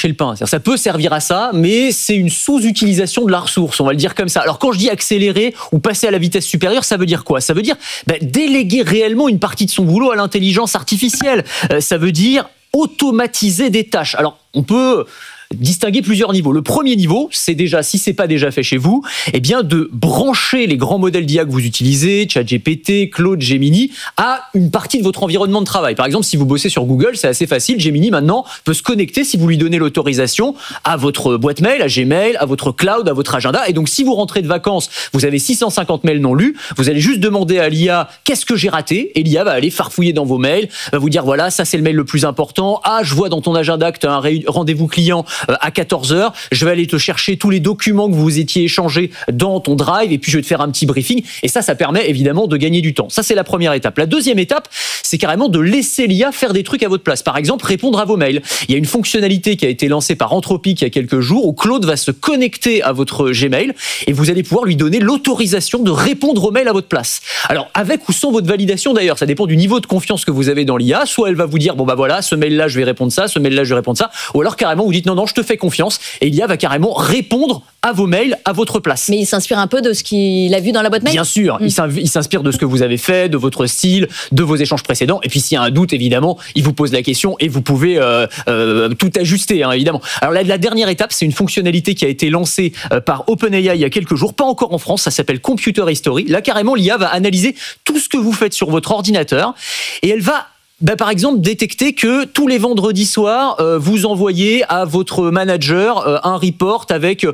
cracher le pain. Ça peut servir à ça, mais c'est une sous-utilisation de la ressource, on va le dire comme ça. Alors quand je dis accélérer ou passer à la vitesse supérieure, ça veut dire quoi ? Ça veut dire déléguer réellement une partie de son boulot à l'intelligence artificielle. Ça veut dire automatiser des tâches. Alors on peut distinguer plusieurs niveaux. Le premier niveau, c'est déjà, si c'est pas déjà fait chez vous, eh bien de brancher les grands modèles d'IA que vous utilisez, ChatGPT, Claude, Gemini, à une partie de votre environnement de travail. Par exemple, si vous bossez sur Google, c'est assez facile. Gemini, maintenant, peut se connecter, si vous lui donnez l'autorisation, à votre boîte mail, à Gmail, à votre cloud, à votre agenda. Et donc, si vous rentrez de vacances, vous avez 650 mails non lus, vous allez juste demander à l'IA « Qu'est-ce que j'ai raté ?» Et l'IA va aller farfouiller dans vos mails, va vous dire « Voilà, ça c'est le mail le plus important. Ah, je vois dans ton agenda que tu as un rendez-vous client à 14h, je vais aller te chercher tous les documents que vous étiez échangés dans ton drive et puis je vais te faire un petit briefing. » Et ça permet évidemment de gagner du temps. Ça, c'est la première étape. La deuxième étape, c'est carrément de laisser l'IA faire des trucs à votre place. Par exemple, répondre à vos mails. Il y a une fonctionnalité qui a été lancée par Anthropic il y a quelques jours où Claude va se connecter à votre Gmail et vous allez pouvoir lui donner l'autorisation de répondre aux mails à votre place. Alors, avec ou sans votre validation d'ailleurs, ça dépend du niveau de confiance que vous avez dans l'IA. Soit elle va vous dire, bon bah voilà, ce mail-là, je vais répondre ça, ce mail-là, je vais répondre ça. Ou alors carrément, vous dites, non, je te fais confiance. Et l'IA va carrément répondre à vos mails à votre place. Mais il s'inspire un peu de ce qu'il a vu dans la boîte mail ? Bien sûr, il s'inspire de ce que vous avez fait, de votre style, de vos échanges précédents. Et puis s'il y a un doute, évidemment, il vous pose la question et vous pouvez tout ajuster, évidemment. Alors la dernière étape, c'est une fonctionnalité qui a été lancée par OpenAI il y a quelques jours, pas encore en France, ça s'appelle Computer History. Là, carrément, l'IA va analyser tout ce que vous faites sur votre ordinateur et elle va par exemple, détecter que tous les vendredis soirs, vous envoyez à votre manager un report avec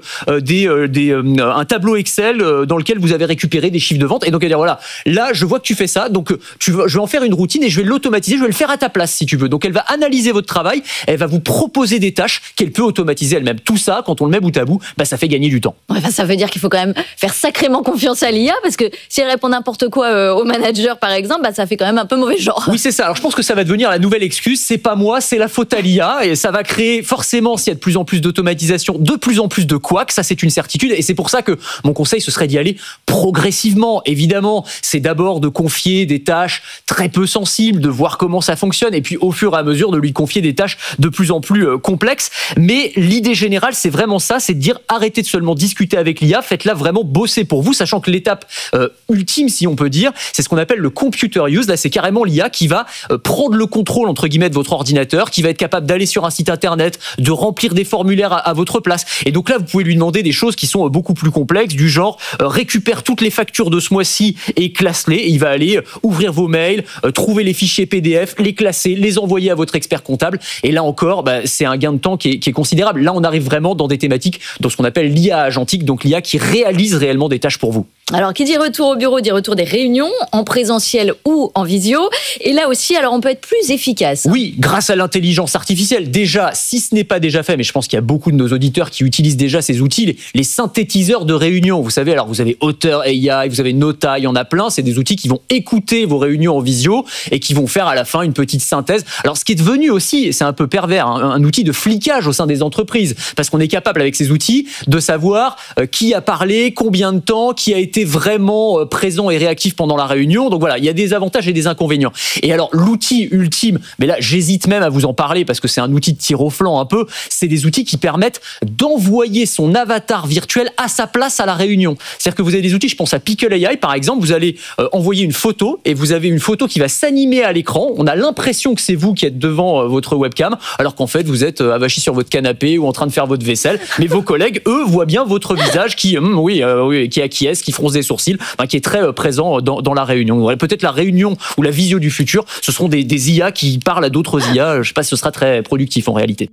un tableau Excel dans lequel vous avez récupéré des chiffres de vente. Et donc, elle va dire, voilà, là, je vois que tu fais ça, donc je vais en faire une routine et je vais l'automatiser, je vais le faire à ta place, si tu veux. Donc, elle va analyser votre travail, elle va vous proposer des tâches qu'elle peut automatiser elle-même. Tout ça, quand on le met bout à bout, ça fait gagner du temps. Ouais, ça veut dire qu'il faut quand même faire sacrément confiance à l'IA, parce que si elle répond n'importe quoi au manager, par exemple, ça fait quand même un peu mauvais genre. Oui, c'est ça. Alors, je pense que ça va devenir la nouvelle excuse. C'est pas moi, c'est la faute à l'IA. Et ça va créer forcément, s'il y a de plus en plus d'automatisation, de plus en plus de couacs. Ça, c'est une certitude. Et c'est pour ça que mon conseil, ce serait d'y aller progressivement. Évidemment, c'est d'abord de confier des tâches très peu sensibles, de voir comment ça fonctionne. Et puis, au fur et à mesure, de lui confier des tâches de plus en plus complexes. Mais l'idée générale, c'est vraiment ça. C'est de dire, arrêtez de seulement discuter avec l'IA. Faites-la vraiment bosser pour vous. Sachant que l'étape ultime, si on peut dire, c'est ce qu'on appelle le computer use. Là, c'est carrément l'IA qui va prendre le contrôle, entre guillemets, de votre ordinateur, qui va être capable d'aller sur un site internet, de remplir des formulaires à votre place. Et donc là, vous pouvez lui demander des choses qui sont beaucoup plus complexes, du genre, récupère toutes les factures de ce mois-ci et classe-les. Et il va aller ouvrir vos mails, trouver les fichiers PDF, les classer, les envoyer à votre expert comptable. Et là encore, c'est un gain de temps qui est considérable. Là, on arrive vraiment dans des thématiques, dans ce qu'on appelle l'IA agentique, donc l'IA qui réalise réellement des tâches pour vous. Alors, qui dit retour au bureau, dit retour des réunions, en présentiel ou en visio. Et là aussi, alors on peut être plus efficace. Oui, grâce à l'intelligence artificielle. Déjà, si ce n'est pas déjà fait, mais je pense qu'il y a beaucoup de nos auditeurs qui utilisent déjà ces outils, les synthétiseurs de réunions. Vous savez, alors vous avez Otter AI, vous avez Nota, il y en a plein. C'est des outils qui vont écouter vos réunions en visio et qui vont faire à la fin une petite synthèse. Alors, ce qui est devenu aussi, c'est un peu pervers, un outil de flicage au sein des entreprises. Parce qu'on est capable, avec ces outils, de savoir qui a parlé, combien de temps, qui a été vraiment présent et réactif pendant la réunion. Donc voilà, il y a des avantages et des inconvénients. Et alors, l'outil ultime, mais là, j'hésite même à vous en parler parce que c'est un outil de tir au flanc un peu, c'est des outils qui permettent d'envoyer son avatar virtuel à sa place à la réunion. C'est-à-dire que vous avez des outils, je pense à Pickle AI par exemple, vous allez envoyer une photo et vous avez une photo qui va s'animer à l'écran. On a l'impression que c'est vous qui êtes devant votre webcam, alors qu'en fait, vous êtes avachi sur votre canapé ou en train de faire votre vaisselle. Mais vos collègues, eux, voient bien votre visage qui acquiesce, qui fronce des sourcils, qui est très présent dans la réunion. Peut-être la réunion ou la visio du futur, ce seront des IA qui parlent à d'autres IA. Je ne sais pas si ce sera très productif en réalité.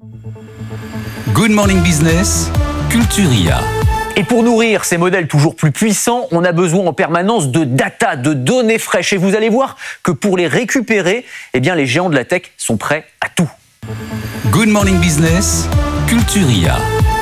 Good Morning Business, Culture IA. Et pour nourrir ces modèles toujours plus puissants, on a besoin en permanence de data, de données fraîches. Et vous allez voir que pour les récupérer, les géants de la tech sont prêts à tout. Good Morning Business, Culture IA.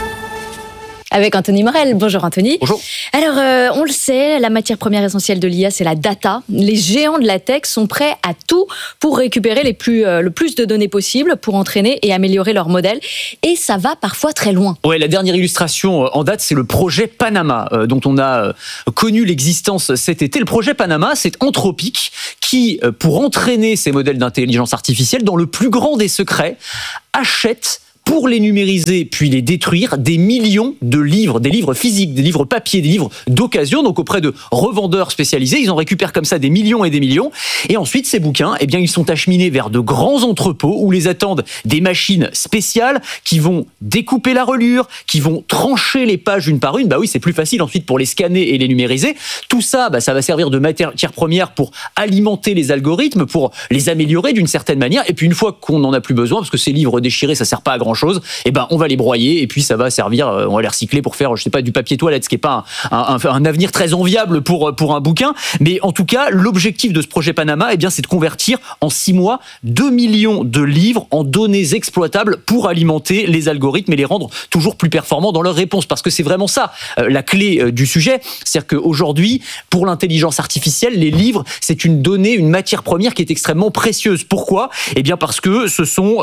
Avec Anthony Morel. Bonjour Anthony. Bonjour. Alors, on le sait, la matière première essentielle de l'IA, c'est la data. Les géants de la tech sont prêts à tout pour récupérer le plus de données possible, pour entraîner et améliorer leur modèle. Et ça va parfois très loin. Ouais, la dernière illustration en date, c'est le projet Panama, dont on a connu l'existence cet été. Le projet Panama, c'est Anthropic qui, pour entraîner ces modèles d'intelligence artificielle, dans le plus grand des secrets, achète pour les numériser puis les détruire des millions de livres, des livres physiques, des livres papier, des livres d'occasion, donc auprès de revendeurs spécialisés. Ils en récupèrent comme ça des millions et des millions. Et ensuite, ces bouquins, eh bien, ils sont acheminés vers de grands entrepôts où les attendent des machines spéciales qui vont découper la reliure, qui vont trancher les pages une par une. Bah oui, c'est plus facile ensuite pour les scanner et les numériser. Tout ça, ça va servir de matière première pour alimenter les algorithmes, pour les améliorer d'une certaine manière. Et puis une fois qu'on n'en a plus besoin, parce que ces livres déchirés, ça sert pas à grand chose, on va les broyer et puis ça va servir, on va les recycler pour faire, je sais pas, du papier toilette, ce qui est pas un avenir très enviable pour un bouquin. Mais en tout cas, l'objectif de ce projet Panama, c'est de convertir en 6 mois 2 millions de livres en données exploitables pour alimenter les algorithmes et les rendre toujours plus performants dans leurs réponses. Parce que c'est vraiment ça, la clé du sujet. C'est-à-dire qu'aujourd'hui, pour l'intelligence artificielle, les livres, c'est une donnée, une matière première qui est extrêmement précieuse. Pourquoi ? Parce que ce sont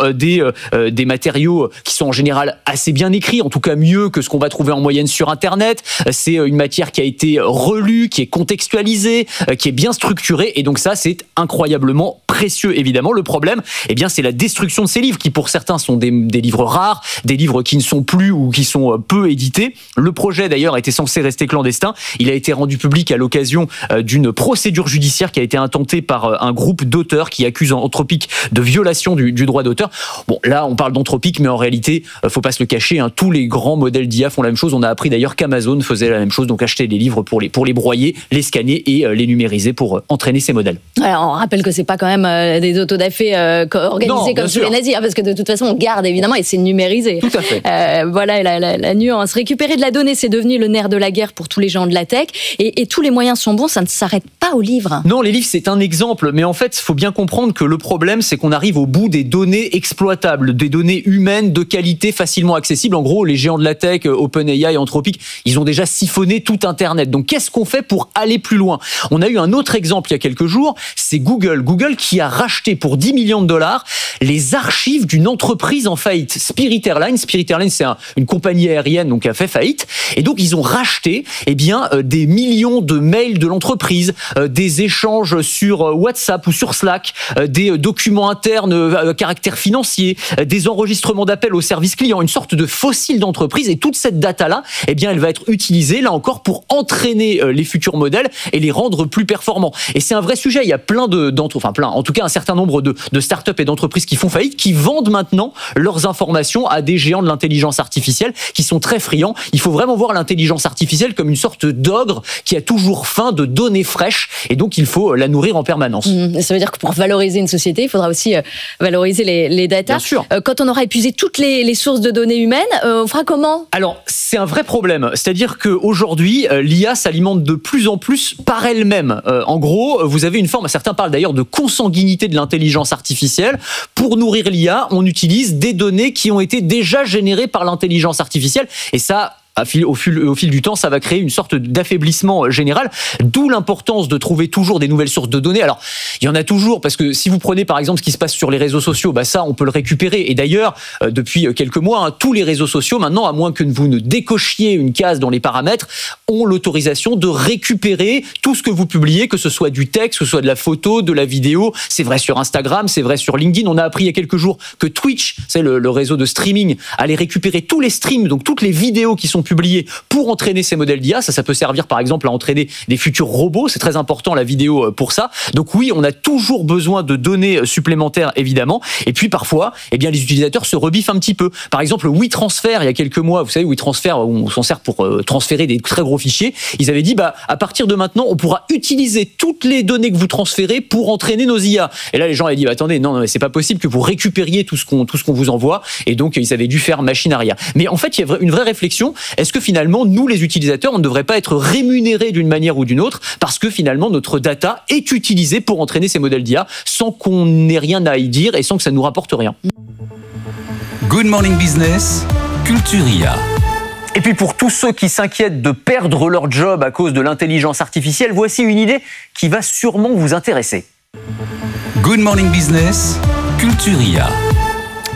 des matériaux qui sont en général assez bien écrits, en tout cas mieux que ce qu'on va trouver en moyenne sur Internet. C'est une matière qui a été relue, qui est contextualisée, qui est bien structurée. Et donc ça, c'est incroyablement précieux, évidemment. Le problème, c'est la destruction de ces livres, qui pour certains sont des livres rares, des livres qui ne sont plus ou qui sont peu édités. Le projet, d'ailleurs, était censé rester clandestin. Il a été rendu public à l'occasion d'une procédure judiciaire qui a été intentée par un groupe d'auteurs qui accuse Anthropic de violation du droit d'auteur. Bon, là, on parle d'Anthropic, mais en réalité, faut pas se le cacher, tous les grands modèles d'IA font la même chose. On a appris d'ailleurs qu'Amazon faisait la même chose, donc acheter les livres pour les broyer, les scanner et les numériser pour entraîner ces modèles. Alors, on rappelle que c'est pas quand même des autodafés organisés comme sous les nazis, parce que de toute façon, on garde évidemment et c'est numérisé. Tout à fait. Voilà la nuance. Récupérer de la donnée, c'est devenu le nerf de la guerre pour tous les gens de la tech. Et tous les moyens sont bons, ça ne s'arrête pas aux livres. Non, les livres, c'est un exemple. Mais en fait, il faut bien comprendre que le problème, c'est qu'on arrive au bout des données exploitables, des données humaines de qualité facilement accessibles. En gros, les géants de la tech, OpenAI et Anthropic, ils ont déjà siphonné tout Internet. Donc, qu'est-ce qu'on fait pour aller plus loin ? On a eu un autre exemple il y a quelques jours, c'est Google. Google qui a racheté pour 10 millions de dollars les archives d'une entreprise en faillite, Spirit Airlines. Spirit Airlines, c'est une compagnie aérienne donc qui a fait faillite. Et donc, ils ont racheté des millions de mails de l'entreprise, des échanges sur WhatsApp ou sur Slack, des documents internes à caractère financier, des enregistrements d'appels au service client, une sorte de fossile d'entreprise. Et toute cette data-là, elle va être utilisée, là encore, pour entraîner les futurs modèles et les rendre plus performants. Et c'est un vrai sujet. Il y a en tout cas, un certain nombre de startups et d'entreprises qui font faillite, qui vendent maintenant leurs informations à des géants de l'intelligence artificielle qui sont très friands. Il faut vraiment voir l'intelligence artificielle comme une sorte d'ogre qui a toujours faim de données fraîches et donc il faut la nourrir en permanence. Ça veut dire que pour valoriser une société, il faudra aussi valoriser les data. Bien sûr. Quand on aura épuisé toutes les sources de données humaines, on fera comment ? Alors, c'est un vrai problème. C'est-à-dire qu'aujourd'hui, l'IA s'alimente de plus en plus par elle-même. En gros, vous avez une forme, certains parlent d'ailleurs de consanguinité de l'intelligence artificielle. Pour nourrir l'IA, on utilise des données qui ont été déjà générées par l'intelligence artificielle. Et ça, au fil du temps, ça va créer une sorte d'affaiblissement général, d'où l'importance de trouver toujours des nouvelles sources de données. Alors, il y en a toujours, parce que si vous prenez par exemple ce qui se passe sur les réseaux sociaux, ça, on peut le récupérer. Et d'ailleurs, depuis quelques mois, tous les réseaux sociaux, maintenant, à moins que vous ne décochiez une case dans les paramètres, ont l'autorisation de récupérer tout ce que vous publiez, que ce soit du texte, que ce soit de la photo, de la vidéo. C'est vrai sur Instagram, c'est vrai sur LinkedIn. On a appris il y a quelques jours que Twitch, c'est le réseau de streaming, allait récupérer tous les streams, donc toutes les vidéos qui sont publiées pour entraîner ces modèles d'IA. Ça peut servir par exemple à entraîner des futurs robots. C'est très important la vidéo pour ça. Donc oui, on a toujours besoin de données supplémentaires évidemment. Et puis parfois, les utilisateurs se rebiffent un petit peu. Par exemple, WeTransfer, il y a quelques mois, vous savez, WeTransfer, on s'en sert pour transférer des très gros fichiers. Ils avaient dit, à partir de maintenant, on pourra utiliser toutes les données que vous transférez pour entraîner nos IA. Et là, les gens avaient dit, attendez, non, c'est pas possible que vous récupériez tout ce qu'on vous envoie. Et donc, ils avaient dû faire machine arrière. Mais en fait, il y a une vraie réflexion. Est-ce que finalement, nous, les utilisateurs, on ne devrait pas être rémunérés d'une manière ou d'une autre parce que finalement, notre data est utilisée pour entraîner ces modèles d'IA sans qu'on n'ait rien à y dire et sans que ça nous rapporte rien. Good Morning Business, Culture IA. Et puis pour tous ceux qui s'inquiètent de perdre leur job à cause de l'intelligence artificielle, voici une idée qui va sûrement vous intéresser. Good Morning Business, Culture IA.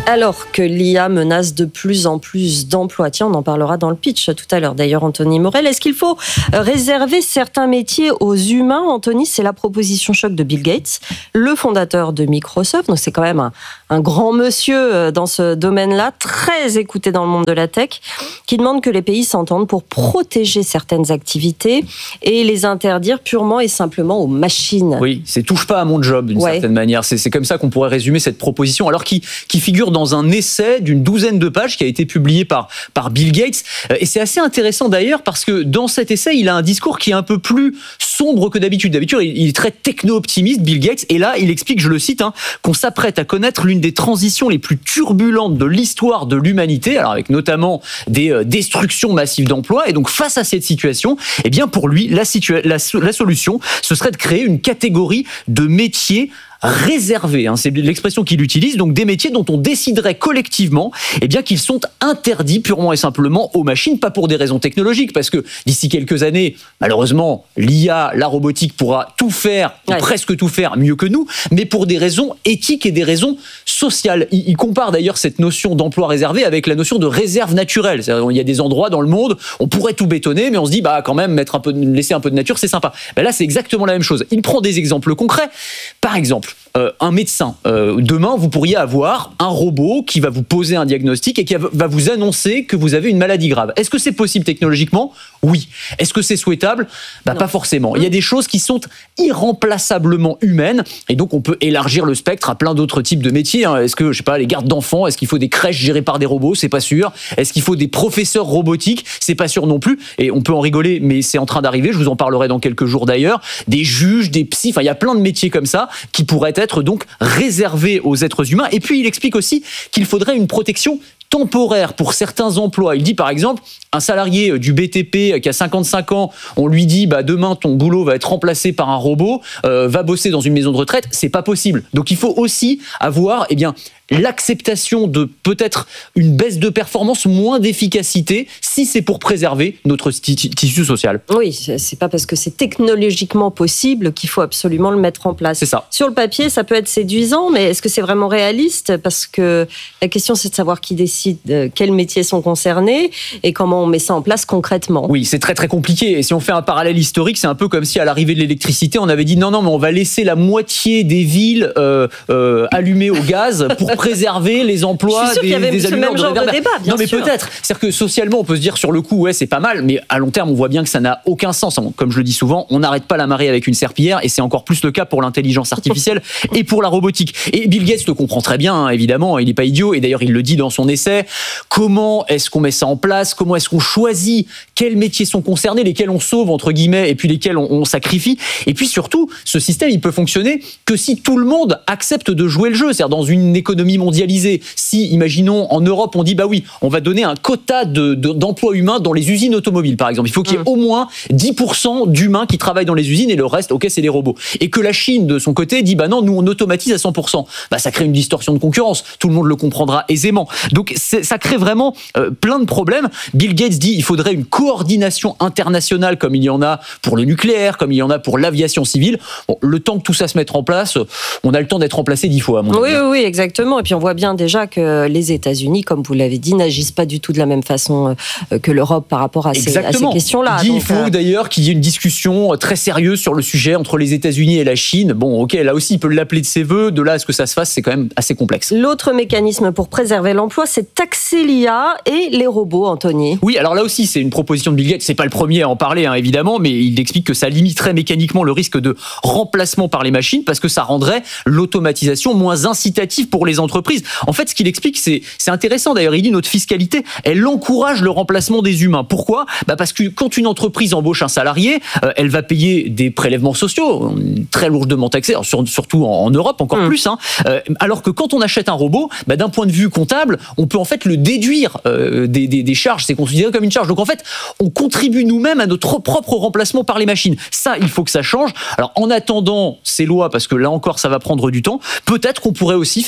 Alors que l'IA menace de plus en plus d'emplois. Tiens, on en parlera dans le pitch tout à l'heure. D'ailleurs, Anthony Morel, est-ce qu'il faut réserver certains métiers aux humains? Anthony, c'est la proposition choc de Bill Gates, le fondateur de Microsoft. Donc, c'est quand même un grand monsieur dans ce domaine-là, très écouté dans le monde de la tech, qui demande que les pays s'entendent pour protéger certaines activités et les interdire purement et simplement aux machines. Oui, c'est touche pas à mon job d'une certaine manière. C'est comme ça qu'on pourrait résumer cette proposition, alors qui figure dans un essai d'une 12aine de pages qui a été publié par Bill Gates. Et c'est assez intéressant d'ailleurs parce que dans cet essai, il a un discours qui est un peu plus sombre que d'habitude. D'habitude, il est très techno-optimiste, Bill Gates. Et là, il explique, je le cite, qu'on s'apprête à connaître l'une des transitions les plus turbulentes de l'histoire de l'humanité, alors avec notamment des destructions massives d'emplois. Et donc, face à cette situation, eh bien, pour lui, la solution, ce serait de créer une catégorie de métiers réservés, c'est l'expression qu'il utilise, donc des métiers dont on déciderait collectivement qu'ils sont interdits purement et simplement aux machines, pas pour des raisons technologiques, parce que d'ici quelques années, malheureusement, l'IA, la robotique pourra tout faire, ou presque tout faire mieux que nous, mais pour des raisons éthiques et des raisons sociales. Il compare d'ailleurs cette notion d'emploi réservé avec la notion de réserve naturelle. C'est-à-dire, il y a des endroits dans le monde, on pourrait tout bétonner, mais on se dit, quand même, laisser un peu de nature, c'est sympa. Là, c'est exactement la même chose. Il prend des exemples concrets. Par exemple, un médecin. Demain, vous pourriez avoir un robot qui va vous poser un diagnostic et qui va vous annoncer que vous avez une maladie grave. Est-ce que c'est possible technologiquement? Oui. Est-ce que c'est souhaitable? Pas forcément. Il y a des choses qui sont irremplaçablement humaines et donc on peut élargir le spectre à plein d'autres types de métiers. Est-ce que, je sais pas, les gardes d'enfants, est-ce qu'il faut des crèches gérées par des robots? C'est pas sûr. Est-ce qu'il faut des professeurs robotiques? C'est pas sûr non plus. Et on peut en rigoler, mais c'est en train d'arriver. Je vous en parlerai dans quelques jours d'ailleurs. Des juges, des psys, il y a plein de métiers comme ça qui pourraient être donc réservés aux êtres humains. Et puis il explique aussi qu'il faudrait une protection temporaire pour certains emplois. Il dit par exemple, un salarié du BTP qui a 55 ans, on lui dit demain ton boulot va être remplacé par un robot, va bosser dans une maison de retraite, c'est pas possible. Donc il faut aussi avoir l'acceptation de peut-être une baisse de performance, moins d'efficacité, si c'est pour préserver notre tissu social. Oui, c'est pas parce que c'est technologiquement possible qu'il faut absolument le mettre en place. C'est ça. Sur le papier, ça peut être séduisant, mais est-ce que c'est vraiment réaliste? Parce que la question, c'est de savoir qui décide quels métiers sont concernés et comment on met ça en place concrètement. Oui, c'est très très compliqué. Et si on fait un parallèle historique, c'est un peu comme si à l'arrivée de l'électricité, on avait dit non, mais on va laisser la moitié des villes allumées au gaz pour préserver les emplois des allumeurs de réverbères. Non, mais peut-être. C'est-à-dire que socialement, on peut se dire sur le coup, c'est pas mal, mais à long terme, on voit bien que ça n'a aucun sens. Comme je le dis souvent, on n'arrête pas la marée avec une serpillière, et c'est encore plus le cas pour l'intelligence artificielle et pour la robotique. Et Bill Gates le comprend très bien, évidemment, il n'est pas idiot, et d'ailleurs, il le dit dans son essai. Comment est-ce qu'on met ça en place? Comment est-ce qu'on choisit quels métiers sont concernés, lesquels on sauve, entre guillemets, et puis lesquels on sacrifie? Et puis surtout, ce système, il peut fonctionner que si tout le monde accepte de jouer le jeu. C'est-à-dire dans une économie mondialisée, si, imaginons, en Europe, on dit, oui, on va donner un quota d'emplois humains dans les usines automobiles, par exemple. Il faut qu'il y ait au moins 10% d'humains qui travaillent dans les usines et le reste, c'est les robots. Et que la Chine, de son côté, dit, non, nous, on automatise à 100%. Ça crée une distorsion de concurrence. Tout le monde le comprendra aisément. Donc, ça crée vraiment plein de problèmes. Bill Gates dit, il faudrait une coordination internationale comme il y en a pour le nucléaire, comme il y en a pour l'aviation civile. Le temps que tout ça se mette en place, on a le temps d'être remplacé 10 fois, à mon avis. Oui, exactement. Et puis, on voit bien déjà que les États-Unis, comme vous l'avez dit, n'agissent pas du tout de la même façon que l'Europe par rapport à ces questions-là. Il faut d'ailleurs qu'il y ait une discussion très sérieuse sur le sujet entre les États-Unis et la Chine. Là aussi, il peut l'appeler de ses voeux. De là à ce que ça se fasse, c'est quand même assez complexe. L'autre mécanisme pour préserver l'emploi, c'est taxer l'IA et les robots, Anthony. Oui, alors là aussi, c'est une proposition de Bill Gates. C'est pas le premier à en parler, évidemment, mais il explique que ça limiterait mécaniquement le risque de remplacement par les machines parce que ça rendrait l'automatisation moins incitative pour les entreprises. En fait, ce qu'il explique, c'est intéressant. D'ailleurs, il dit notre fiscalité, elle encourage le remplacement des humains. Pourquoi ? Parce que quand une entreprise embauche un salarié, elle va payer des prélèvements sociaux, très lourdement taxés, surtout en Europe, encore plus. Alors que quand on achète un robot, d'un point de vue comptable, on peut en fait le déduire des charges. C'est considéré comme une charge. Donc en fait, on contribue nous-mêmes à notre propre remplacement par les machines. Ça, il faut que ça change. Alors en attendant ces lois, parce que là encore, ça va prendre du temps, peut-être qu'on pourrait aussi faire apparaître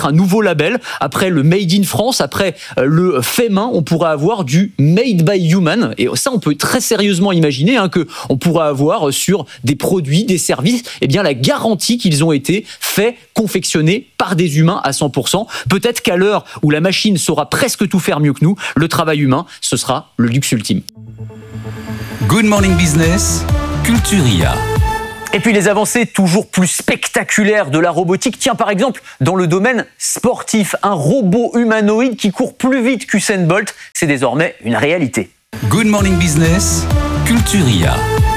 peut-être un nouveau label. Après le Made in France, après le fait main, on pourrait avoir du Made by Human. Et ça, on peut très sérieusement imaginer que on pourrait avoir sur des produits, des services, la garantie qu'ils ont été faits, confectionnés par des humains à 100%. Peut-être qu'à l'heure où la machine saura presque tout faire mieux que nous, le travail humain, ce sera le luxe ultime. Good Morning Business, Culturia. Et puis les avancées toujours plus spectaculaires de la robotique. Tiens, par exemple, dans le domaine sportif, un robot humanoïde qui court plus vite qu'Usain Bolt, c'est désormais une réalité. Good Morning Business, Culturia.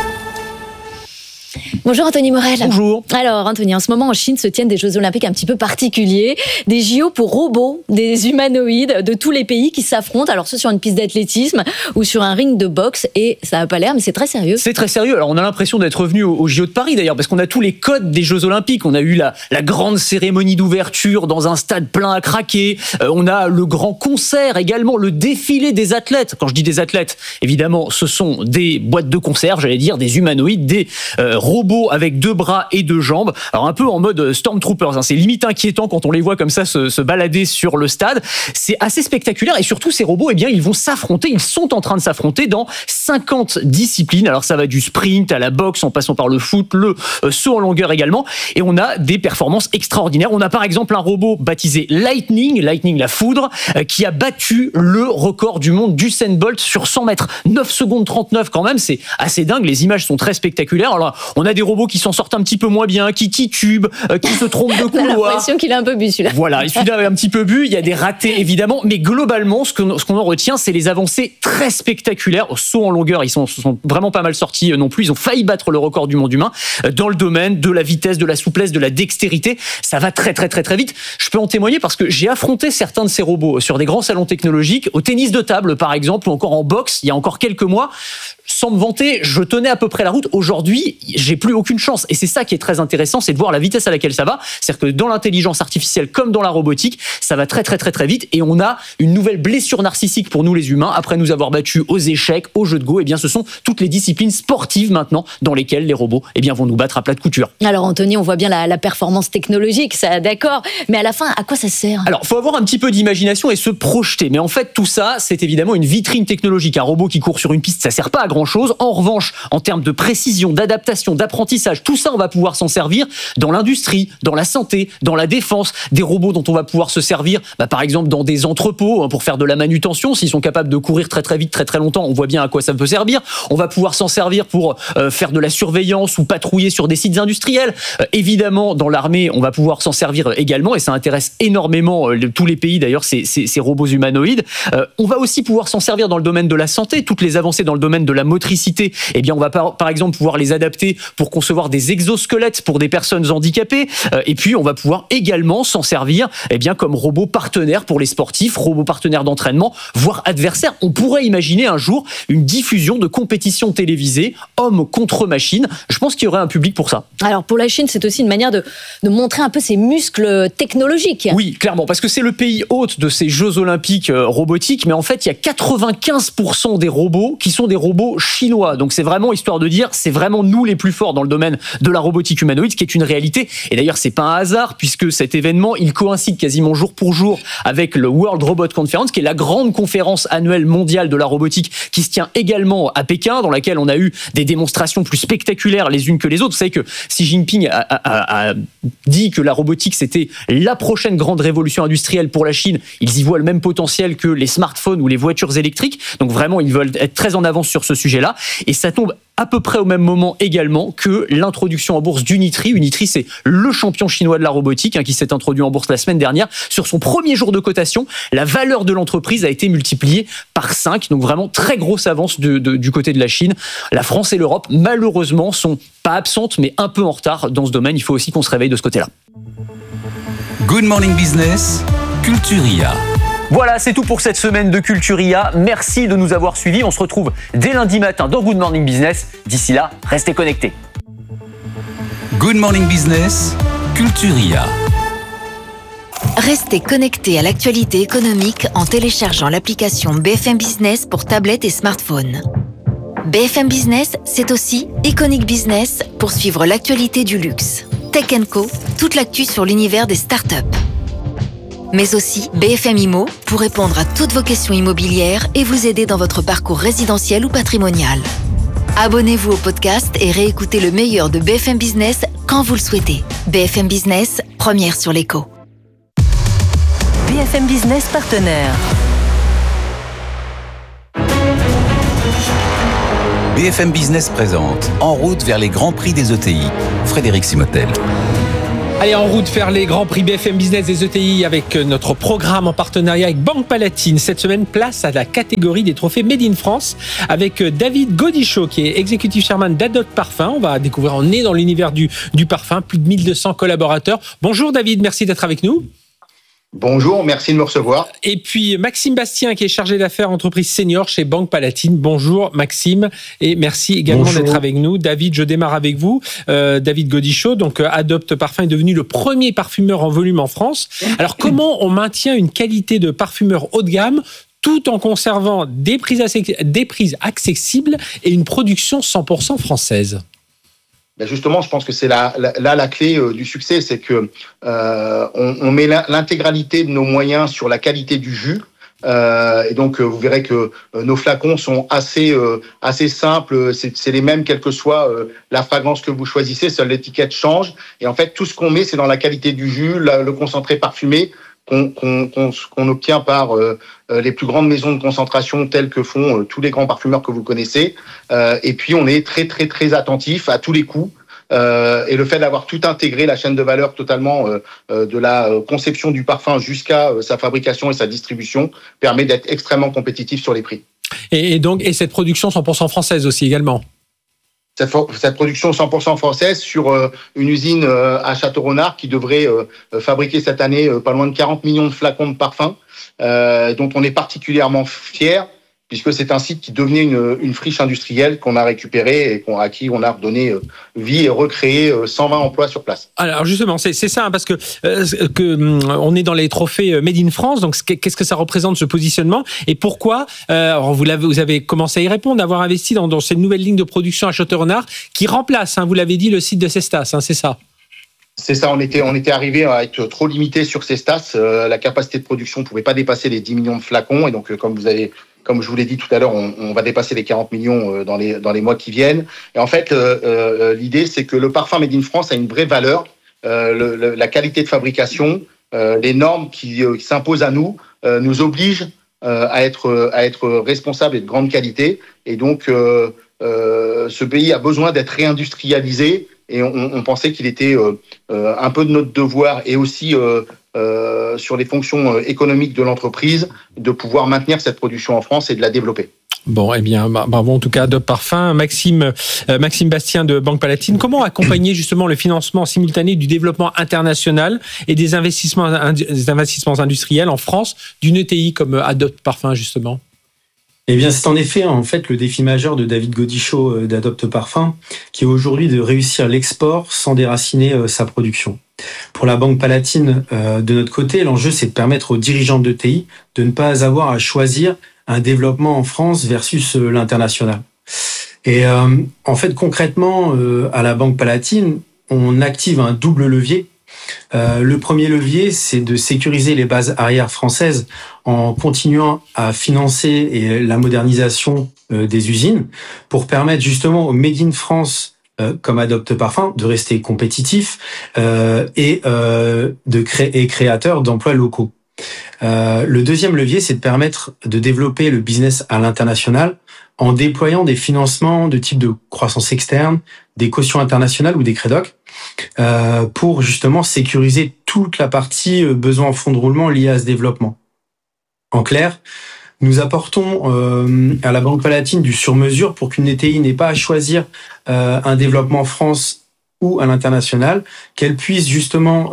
Bonjour Anthony Morel. Bonjour. Alors Anthony, en ce moment en Chine se tiennent des Jeux Olympiques un petit peu particuliers, des JO pour robots, des humanoïdes de tous les pays qui s'affrontent, alors soit sur une piste d'athlétisme ou sur un ring de boxe, et ça n'a pas l'air, mais c'est très sérieux. C'est très sérieux. Alors on a l'impression d'être revenu aux JO de Paris d'ailleurs, parce qu'on a tous les codes des Jeux Olympiques. On a eu la grande cérémonie d'ouverture dans un stade plein à craquer, on a le grand concert également, le défilé des athlètes. Quand je dis des athlètes, évidemment, ce sont des boîtes de conserve, j'allais dire, des humanoïdes, des robots avec 2 bras et 2 jambes. Alors un peu en mode Stormtroopers, c'est limite inquiétant quand on les voit comme ça se balader sur le stade. C'est assez spectaculaire et surtout ces robots, ils vont s'affronter, ils sont en train de s'affronter dans 50 disciplines. Alors ça va du sprint à la boxe en passant par le foot, le saut en longueur également, et on a des performances extraordinaires. On a par exemple un robot baptisé Lightning la foudre, qui a battu le record du monde d'Usain Bolt sur 100 mètres. 9 secondes 39 quand même, c'est assez dingue, les images sont très spectaculaires. Alors on a des robots qui s'en sortent un petit peu moins bien, qui titubent, qui se trompent de couloir. On a l'impression qu'il a un peu bu celui-là. Voilà, celui-là avait un petit peu bu, il y a des ratés évidemment, mais globalement, ce qu'on en retient, c'est les avancées très spectaculaires. Au saut en longueur, ils sont vraiment pas mal sortis non plus, ils ont failli battre le record du monde humain dans le domaine de la vitesse, de la souplesse, de la dextérité. Ça va très très très très vite. Je peux en témoigner parce que j'ai affronté certains de ces robots sur des grands salons technologiques, au tennis de table par exemple, ou encore en boxe, il y a encore quelques mois. Sans me vanter, je tenais à peu près la route. Aujourd'hui, j'ai plus aucune chance. Et c'est ça qui est très intéressant, c'est de voir la vitesse à laquelle ça va. C'est-à-dire que dans l'intelligence artificielle comme dans la robotique, ça va très très très très vite. Et on a une nouvelle blessure narcissique pour nous les humains. Après nous avoir battus aux échecs, aux jeux de go, ce sont toutes les disciplines sportives maintenant dans lesquelles les robots vont nous battre à plat de couture. Alors Anthony, on voit bien la performance technologique, ça d'accord. Mais à la fin, à quoi ça sert ? Alors, faut avoir un petit peu d'imagination et se projeter. Mais en fait, tout ça, c'est évidemment une vitrine technologique. Un robot qui court sur une piste, ça sert pas à grand-chose. En revanche, en termes de précision, d'adaptation, d'apprentissage, tout ça, on va pouvoir s'en servir dans l'industrie, dans la santé, dans la défense. Des robots dont on va pouvoir se servir, par exemple, dans des entrepôts pour faire de la manutention. S'ils sont capables de courir très très vite, très très longtemps, on voit bien à quoi ça peut servir. On va pouvoir s'en servir pour faire de la surveillance ou patrouiller sur des sites industriels. Évidemment, dans l'armée, on va pouvoir s'en servir également, et ça intéresse énormément tous les pays d'ailleurs, ces robots humanoïdes. On va aussi pouvoir s'en servir dans le domaine de la santé. Toutes les avancées dans le domaine de la motricité, on va par exemple pouvoir les adapter pour concevoir des exosquelettes pour des personnes handicapées. Et puis on va pouvoir également s'en servir comme robot partenaire pour les sportifs, robot partenaire d'entraînement, voire adversaire. On pourrait imaginer un jour une diffusion de compétitions télévisées, homme contre machine. Je pense qu'il y aurait un public pour ça. Alors pour la Chine, c'est aussi une manière de montrer un peu ses muscles technologiques. Oui, clairement, parce que c'est le pays hôte de ces Jeux Olympiques robotiques, mais en fait, il y a 95% des robots qui sont des robots chinois. Donc c'est vraiment histoire de dire, c'est vraiment nous les plus forts dans le domaine de la robotique humanoïde, ce qui est une réalité. Et d'ailleurs, c'est pas un hasard, puisque cet événement, il coïncide quasiment jour pour jour avec le World Robot Conference, qui est la grande conférence annuelle mondiale de la robotique, qui se tient également à Pékin, dans laquelle on a eu des démonstrations plus spectaculaires les unes que les autres. Vous savez que Xi Jinping a dit que la robotique, c'était la prochaine grande révolution industrielle pour la Chine. Ils y voient le même potentiel que les smartphones ou les voitures électriques. Donc vraiment, ils veulent être très en avance sur ce sujet-là. Et ça tombe à peu près au même moment également que l'introduction en bourse d'Unitree. Unitree, c'est le champion chinois de la robotique qui s'est introduit en bourse la semaine dernière. Sur son premier jour de cotation, la valeur de l'entreprise a été multipliée par 5. Donc vraiment très grosse avance du côté de la Chine. La France et l'Europe, malheureusement, sont pas absentes, mais un peu en retard dans ce domaine. Il faut aussi qu'on se réveille de ce côté-là. Good Morning Business, Culturia. Voilà, c'est tout pour cette semaine de Culturia. Merci de nous avoir suivis. On se retrouve dès lundi matin dans Good Morning Business. D'ici là, restez connectés. Good Morning Business, Culturia. Restez connectés à l'actualité économique en téléchargeant l'application BFM Business pour tablette et smartphone. BFM Business, c'est aussi Iconic Business pour suivre l'actualité du luxe. Tech & Co, toute l'actu sur l'univers des startups. Mais aussi BFM Immo pour répondre à toutes vos questions immobilières et vous aider dans votre parcours résidentiel ou patrimonial. Abonnez-vous au podcast et réécoutez le meilleur de BFM Business quand vous le souhaitez. BFM Business, première sur l'écho. BFM Business partenaire. BFM Business présente En route vers les grands prix des ETI. Frédéric Simotel. Allez, en route vers les grands prix BFM Business des ETI avec notre programme en partenariat avec Banque Palatine. Cette semaine, place à la catégorie des trophées Made in France avec David Godichaud qui est executive chairman d'Adopt Parfum. On va découvrir, on est dans l'univers du parfum, plus de 1200 collaborateurs. Bonjour David, merci d'être avec nous. Bonjour, merci de me recevoir. Et puis Maxime Bastien qui est chargé d'affaires entreprise senior chez Banque Palatine. Bonjour Maxime et merci également d'être avec nous. David, je démarre avec vous. David Godichaud, donc Adopt Parfum est devenu le premier parfumeur en volume en France. Alors comment on maintient une qualité de parfumeur haut de gamme tout en conservant des prises accessibles et une production 100% française ? Ben justement, je pense que c'est la clé du succès, c'est que on met l'intégralité de nos moyens sur la qualité du jus. Et donc, vous verrez que nos flacons sont assez simples. C'est les mêmes, quelle que soit la fragrance que vous choisissez. Seule l'étiquette change. Et en fait, tout ce qu'on met, c'est dans la qualité du jus, le concentré parfumé qu'on obtient par les plus grandes maisons de concentration telles que font tous les grands parfumeurs que vous connaissez. Et puis, on est très, très, très attentif à tous les coûts. Et le fait d'avoir tout intégré, la chaîne de valeur totalement de la conception du parfum jusqu'à sa fabrication et sa distribution, permet d'être extrêmement compétitif sur les prix. Et cette production 100% française aussi également. Cette production 100% française sur une usine à Château-Renard qui devrait fabriquer cette année pas loin de 40 millions de flacons de parfum, dont on est particulièrement fiers, puisque c'est un site qui devenait une friche industrielle qu'on a récupérée et à qui on a redonné vie et recréé 120 emplois sur place. Alors justement, c'est ça, hein, parce que on est dans les trophées Made in France, donc qu'est-ce que ça représente ce positionnement et pourquoi alors vous avez commencé à y répondre, d'avoir investi dans cette nouvelle ligne de production à Château-Renard qui remplace, hein, vous l'avez dit, le site de Cestas, hein, c'est ça? C'est ça, on était arrivé à être trop limité sur Cestas. La capacité de production ne pouvait pas dépasser les 10 millions de flacons et donc comme je vous l'ai dit tout à l'heure, on va dépasser les 40 millions dans les mois qui viennent. Et en fait, l'idée, c'est que le parfum Made in France a une vraie valeur. La qualité de fabrication, les normes qui s'imposent à nous obligent à être responsables et de grande qualité. Et donc, ce pays a besoin d'être réindustrialisé. Et on pensait qu'il était un peu de notre devoir et aussi sur les fonctions économiques de l'entreprise de pouvoir maintenir cette production en France et de la développer. Bon, eh bien, bravo en tout cas Adopt Parfum. Maxime Bastien de Banque Palatine, comment accompagner justement le financement simultané du développement international et des investissements industriels en France d'une ETI comme Adopt Parfum justement ? Eh bien, c'est en effet, le défi majeur de David Godichaud d'Adopt Parfum, qui est aujourd'hui de réussir l'export sans déraciner sa production. Pour la Banque Palatine, de notre côté, l'enjeu, c'est de permettre aux dirigeants d'ETI de ne pas avoir à choisir un développement en France versus l'international. Et concrètement, à la Banque Palatine, on active un double levier. Le premier levier, c'est de sécuriser les bases arrières françaises en continuant à financer la modernisation des usines pour permettre justement au Made in France comme Adopt Parfum de rester compétitif et créateur d'emplois locaux. Le deuxième levier, c'est de permettre de développer le business à l'international en déployant des financements de type de croissance externe, des cautions internationales ou des crédocs, pour justement sécuriser toute la partie besoin en fonds de roulement liés à ce développement. En clair, nous apportons à la Banque Palatine du sur-mesure pour qu'une ETI n'ait pas à choisir un développement en France ou à l'international, qu'elle puisse justement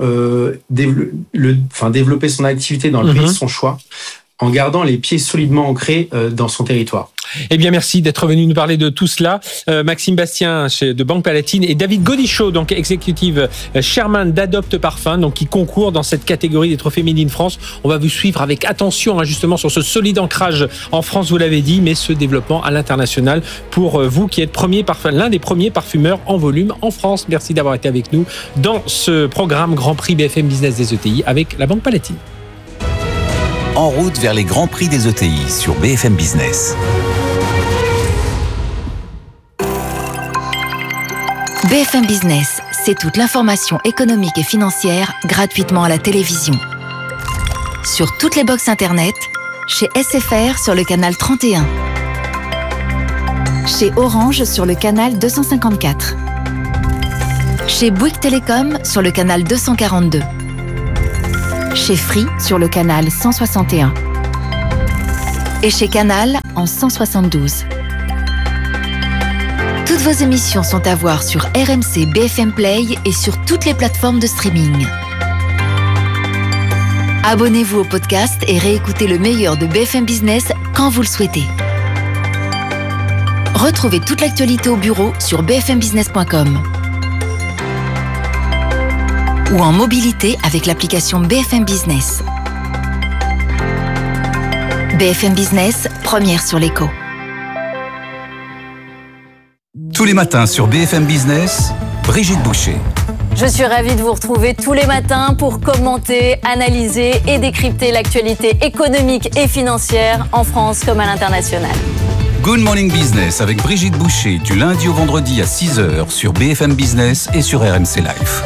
développer son activité dans le pays de son choix, en gardant les pieds solidement ancrés dans son territoire. Eh bien, merci d'être venu nous parler de tout cela. Maxime Bastien de Banque Palatine et David Godichaud, donc executive chairman d'Adopt Parfum, donc qui concourt dans cette catégorie des trophées Made in France. On va vous suivre avec attention, hein, justement, sur ce solide ancrage en France, vous l'avez dit, mais ce développement à l'international pour vous qui êtes l'un des premiers parfumeurs en volume en France. Merci d'avoir été avec nous dans ce programme Grand Prix BFM Business des ETI avec la Banque Palatine. En route vers les grands prix des ETI sur BFM Business. BFM Business, c'est toute l'information économique et financière gratuitement à la télévision. Sur toutes les box internet, chez SFR sur le canal 31, chez Orange sur le canal 254, chez Bouygues Télécom sur le canal 242, chez Free sur le canal 161 et chez Canal en 172. Toutes vos émissions sont à voir sur RMC BFM Play et sur toutes les plateformes de streaming. Abonnez-vous au podcast et réécoutez le meilleur de BFM Business quand vous le souhaitez. Retrouvez toute l'actualité au bureau sur bfmbusiness.com ou en mobilité avec l'application BFM Business. BFM Business, première sur l'écho. Tous les matins sur BFM Business, Brigitte Boucher. Je suis ravie de vous retrouver tous les matins pour commenter, analyser et décrypter l'actualité économique et financière en France comme à l'international. Good Morning Business avec Brigitte Boucher du lundi au vendredi à 6h sur BFM Business et sur RMC Live.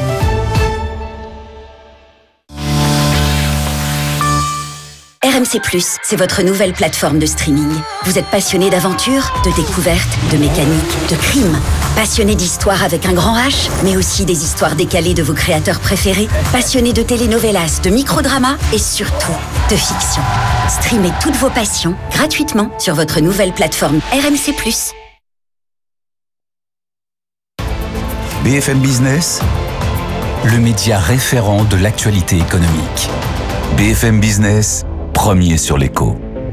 RMC+, c'est votre nouvelle plateforme de streaming. Vous êtes passionné d'aventure, de découverte, de mécanique, de crime. Passionné d'histoire avec un grand H, mais aussi des histoires décalées de vos créateurs préférés. Passionné de telenovelas, de microdramas et surtout de fiction. Streamez toutes vos passions gratuitement sur votre nouvelle plateforme RMC+. BFM Business, le média référent de l'actualité économique. BFM Business, premier sur l'écho.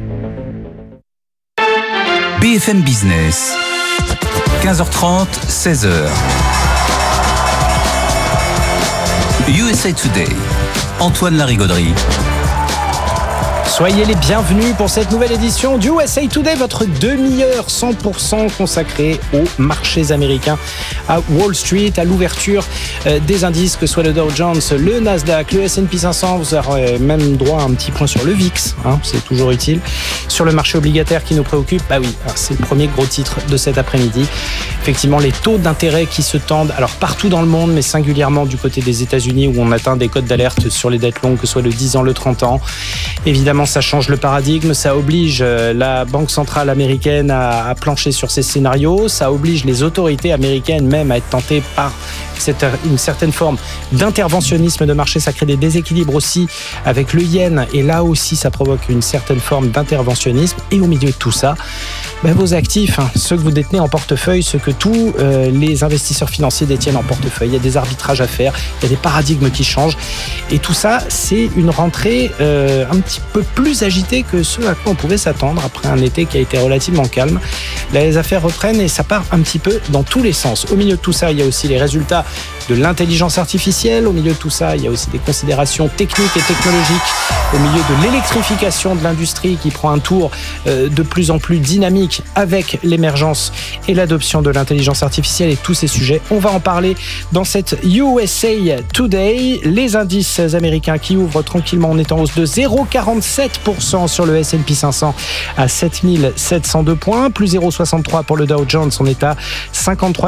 BFM Business, 15h30, 16h. USA Today, Antoine Larigauderie. Soyez les bienvenus pour cette nouvelle édition du USA Today, votre demi-heure 100% consacrée aux marchés américains, à Wall Street, à l'ouverture des indices, que ce soit le Dow Jones, le Nasdaq, le S&P 500. Vous aurez même droit à un petit point sur le VIX, c'est toujours utile. Sur le marché obligataire qui nous préoccupe, c'est le premier gros titre de cet après-midi. Effectivement, les taux d'intérêt qui se tendent, alors partout dans le monde, mais singulièrement du côté des États-Unis où on atteint des cotes d'alerte sur les dettes longues, que ce soit le 10 ans, le 30 ans. Évidemment, ça change le paradigme, ça oblige la Banque centrale américaine à plancher sur ces scénarios, ça oblige les autorités américaines même à être tentées par une certaine forme d'interventionnisme de marché. Ça crée des déséquilibres aussi avec le yen, et là aussi ça provoque une certaine forme d'interventionnisme. Et au milieu de tout ça, vos actifs, ceux que vous détenez en portefeuille, ceux que tous les investisseurs financiers détiennent en portefeuille, il y a des arbitrages à faire, il y a des paradigmes qui changent, et tout ça, c'est une rentrée un petit peu plus agitée que ce à quoi on pouvait s'attendre après un été qui a été relativement calme. Là, les affaires reprennent et ça part un petit peu dans tous les sens. Au milieu de tout ça, il y a aussi les résultats de l'intelligence artificielle. Au milieu de tout ça, il y a aussi des considérations techniques et technologiques. Au milieu de l'électrification de l'industrie qui prend un tour de plus en plus dynamique avec l'émergence et l'adoption de l'intelligence artificielle, et tous ces sujets, on va en parler dans cette USA Today. Les indices américains qui ouvrent tranquillement, on est en hausse de 0,47% sur le S&P 500 à 7702 points, plus 0,63 pour le Dow Jones, on est à 53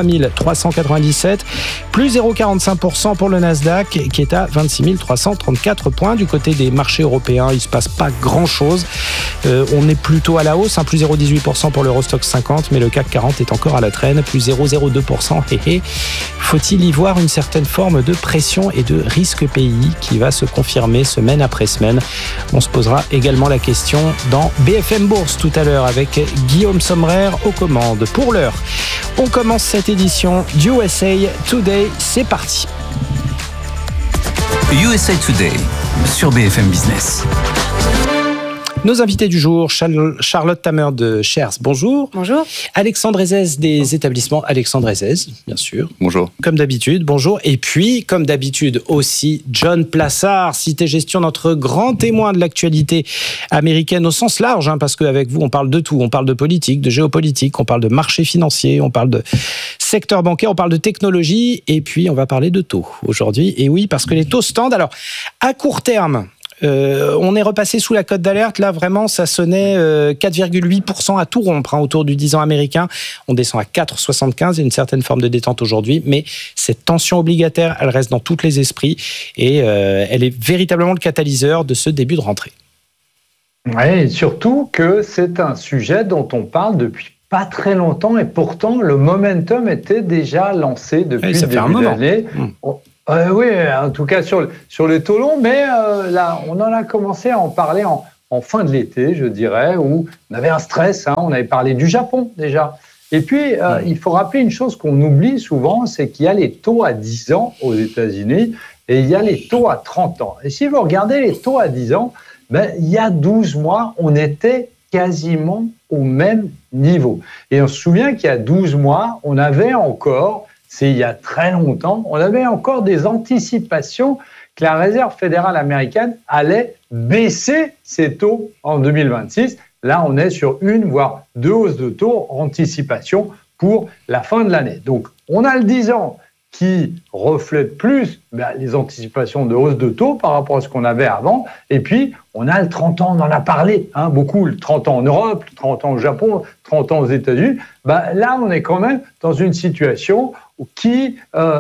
397, plus 0,45% pour le Nasdaq qui est à 26 334 points. Du côté des marchés européens, il ne se passe pas grand-chose. On est plutôt à la hausse, plus 0,18% pour l'Eurostoxx 50, mais le CAC 40 est encore à la traîne, plus 0,02%. Faut-il y voir une certaine forme de pression et de risque pays qui va se confirmer semaine après semaine? On se posera également la question dans BFM Bourse tout à l'heure avec Guillaume Sommerer aux commandes. Pour l'heure, on commence cette édition du USA Today. C'est parti. USA Today sur BFM Business. Nos invités du jour, Charlotte Tamer de Shares, bonjour. Bonjour. Alexandre Ezès des établissements Alexandre Ezès, bien sûr. Bonjour. Comme d'habitude, bonjour. Et puis, comme d'habitude aussi, John Plassard, Cité Gestion, notre grand témoin de l'actualité américaine au sens large, parce qu'avec vous, on parle de tout. On parle de politique, de géopolitique, on parle de marché financier, on parle de secteur bancaire, on parle de technologie, et puis on va parler de taux aujourd'hui. Et oui, parce que les taux se tendent. Alors, à court terme, On est repassé sous la cote d'alerte. Là, vraiment, ça sonnait 4,8% à tout rompre autour du 10 ans américain. On descend à 4,75. Il y a une certaine forme de détente aujourd'hui. Mais cette tension obligataire, elle reste dans tous les esprits. Et elle est véritablement le catalyseur de ce début de rentrée. Oui, et surtout que c'est un sujet dont on parle depuis pas très longtemps. Et pourtant, le momentum était déjà lancé depuis le début de l'année. Oui, en tout cas sur les taux longs, mais là, on en a commencé à en parler en fin de l'été, je dirais, où on avait un stress, on avait parlé du Japon déjà. Et puis, il faut rappeler une chose qu'on oublie souvent, c'est qu'il y a les taux à 10 ans aux États-Unis et il y a les taux à 30 ans. Et si vous regardez les taux à 10 ans, il y a 12 mois, on était quasiment au même niveau. Et on se souvient qu'il y a 12 mois, on avait encore... C'est il y a très longtemps, on avait encore des anticipations que la Réserve fédérale américaine allait baisser ses taux en 2026. Là, on est sur une, voire deux hausses de taux, anticipation pour la fin de l'année. Donc, on a le 10 ans qui reflète plus les anticipations de hausse de taux par rapport à ce qu'on avait avant. Et puis, on a le 30 ans, on en a parlé beaucoup, le 30 ans en Europe, le 30 ans au Japon, 30 ans aux États-Unis. Là, on est quand même dans une situation qui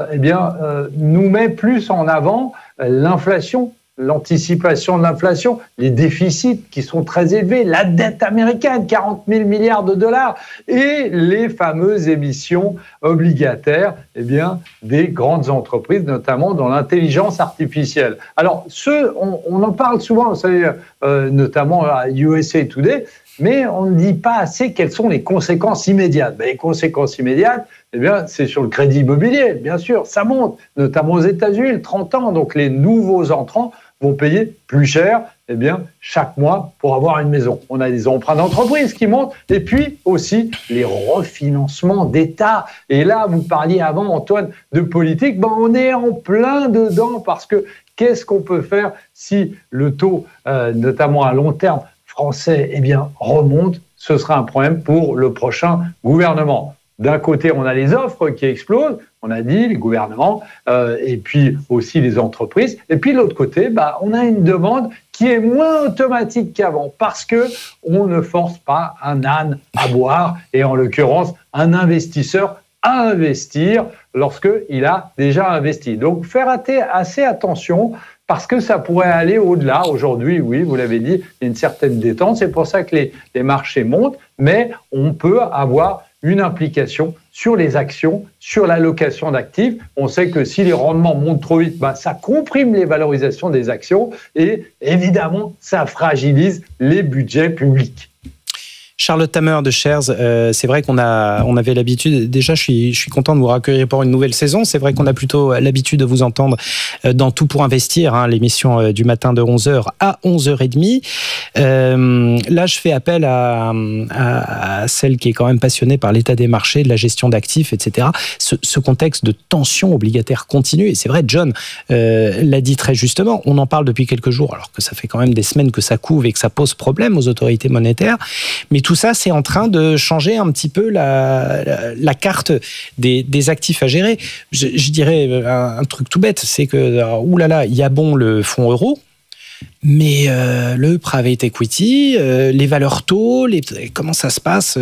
nous met plus en avant l'inflation, l'anticipation de l'inflation, les déficits qui sont très élevés, la dette américaine, 40 000 milliards de dollars, et les fameuses émissions obligataires des grandes entreprises, notamment dans l'intelligence artificielle. Alors, on en parle souvent, vous savez, notamment à USA Today, mais on ne dit pas assez quelles sont les conséquences immédiates. Les conséquences immédiates, c'est sur le crédit immobilier, bien sûr, ça monte, notamment aux États-Unis, le 30 ans, donc les nouveaux entrants vont payer plus cher chaque mois pour avoir une maison. On a des emprunts d'entreprise qui montent et puis aussi les refinancements d'État. Et là, vous parliez avant, Antoine, de politique. On est en plein dedans parce que qu'est-ce qu'on peut faire si le taux, notamment à long terme, français, remonte? Ce sera un problème pour le prochain gouvernement. D'un côté, on a les offres qui explosent, on a dit, les gouvernements, et puis aussi les entreprises. Et puis de l'autre côté, on a une demande qui est moins automatique qu'avant parce qu'on ne force pas un âne à boire, et en l'occurrence, un investisseur à investir lorsqu'il a déjà investi. Donc, faire assez attention parce que ça pourrait aller au-delà. Aujourd'hui, oui, vous l'avez dit, il y a une certaine détente. C'est pour ça que les marchés montent, mais on peut avoir une implication sur les actions, sur l'allocation d'actifs. On sait que si les rendements montent trop vite, ça comprime les valorisations des actions et évidemment, ça fragilise les budgets publics. Charlotte Tamer de Shares, c'est vrai on avait l'habitude, déjà je suis content de vous accueillir pour une nouvelle saison, c'est vrai qu'on a plutôt l'habitude de vous entendre dans Tout pour investir, l'émission du matin de 11h à 11h30. Là je fais appel à celle qui est quand même passionnée par l'état des marchés, de la gestion d'actifs, etc. Ce contexte de tension obligataire continue, et c'est vrai, John l'a dit très justement, on en parle depuis quelques jours, alors que ça fait quand même des semaines que ça couve et que ça pose problème aux autorités monétaires, mais tout ça, c'est en train de changer un petit peu la carte des actifs à gérer. Je dirais un truc tout bête, c'est que, il y a le fonds euro, mais le private equity, les valeurs taux, comment ça se passe,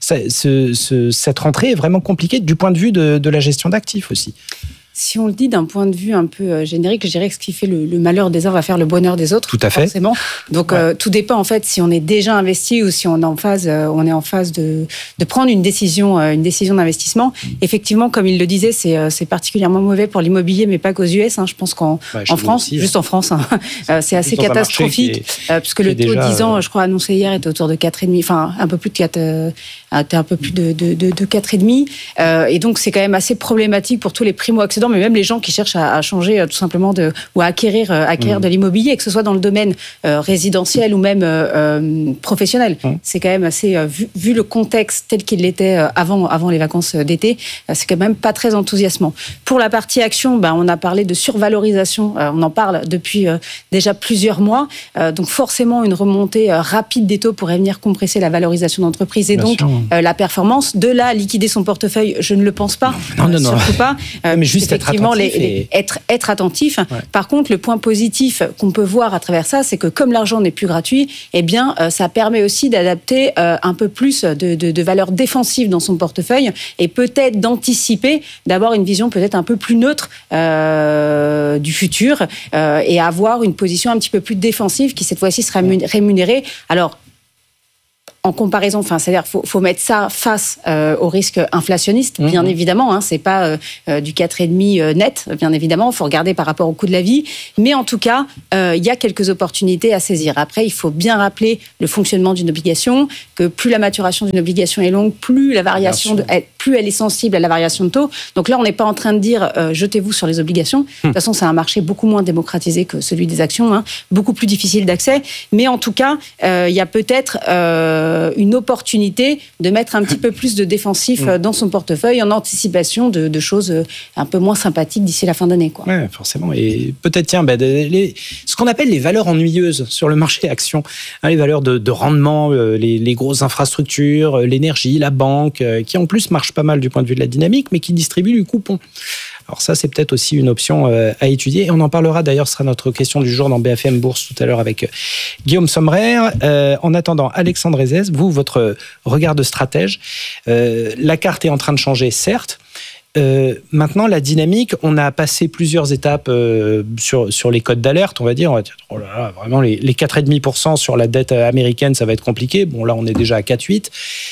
cette rentrée est vraiment compliquée du point de vue de la gestion d'actifs aussi. Si on le dit d'un point de vue un peu générique, je dirais que ce qui fait le malheur des uns va faire le bonheur des autres. Tout à fait. Forcément. Donc, tout dépend en fait si on est déjà investi ou si on est en phase de prendre une décision d'investissement. Effectivement, comme il le disait, c'est particulièrement mauvais pour l'immobilier, mais pas qu'aux US. Je pense qu'en France, aussi, juste en France, c'est assez catastrophique, puisque le taux de 10 ans, je crois, annoncé hier, était autour de 4,5, enfin un peu plus de 4, était un peu plus de 4,5. Et donc, c'est quand même assez problématique pour tous les primo-accédants, mais même les gens qui cherchent à changer tout simplement ou à acquérir de l'immobilier, que ce soit dans le domaine résidentiel ou même professionnel. C'est quand même assez, vu le contexte tel qu'il l'était avant les vacances d'été, c'est quand même pas très enthousiasmant. Pour la partie action, on a parlé de survalorisation, on en parle depuis déjà plusieurs mois, donc forcément une remontée rapide des taux pourrait venir compresser la valorisation d'entreprise et donc la performance. De là, liquider son portefeuille, je ne le pense pas. Non. Surtout pas. Mais juste effectivement être attentif. Ouais. Par contre, le point positif qu'on peut voir à travers ça, c'est que comme l'argent n'est plus gratuit, eh bien, ça permet aussi d'adapter un peu plus de valeurs défensives dans son portefeuille et peut-être d'anticiper, d'avoir une vision peut-être un peu plus neutre du futur et avoir une position un petit peu plus défensive qui cette fois-ci sera rémunérée. Alors, en comparaison, c'est-à-dire faut mettre ça face au risque inflationniste, bien évidemment. C'est pas du 4,5 net, bien évidemment. Il faut regarder par rapport au coût de la vie. Mais en tout cas, il y a quelques opportunités à saisir. Après, il faut bien rappeler le fonctionnement d'une obligation, que plus la maturation d'une obligation est longue, plus la variation, plus elle est sensible à la variation de taux. Donc là, on n'est pas en train de dire jetez-vous sur les obligations. De toute façon, c'est un marché beaucoup moins démocratisé que celui des actions, beaucoup plus difficile d'accès. Mais en tout cas, il y a peut-être une opportunité de mettre un petit peu plus de défensif dans son portefeuille en anticipation de choses un peu moins sympathiques d'ici la fin d'année. Oui, forcément. Et peut-être, ce qu'on appelle les valeurs ennuyeuses sur le marché actions, les valeurs de rendement, les grosses infrastructures, l'énergie, la banque, qui en plus marchent pas mal du point de vue de la dynamique, mais qui distribuent du coupon. Alors ça, c'est peut-être aussi une option à étudier. Et on en parlera d'ailleurs, ce sera notre question du jour dans BFM Bourse tout à l'heure avec Guillaume Sommerer. En attendant, Alexandre Ezès, vous, votre regard de stratège, la carte est en train de changer, certes. Maintenant, la dynamique, on a passé plusieurs étapes sur les codes d'alerte, on va dire oh là là, vraiment les 4,5% sur la dette américaine, ça va être compliqué. Bon, là, on est déjà à 4,8.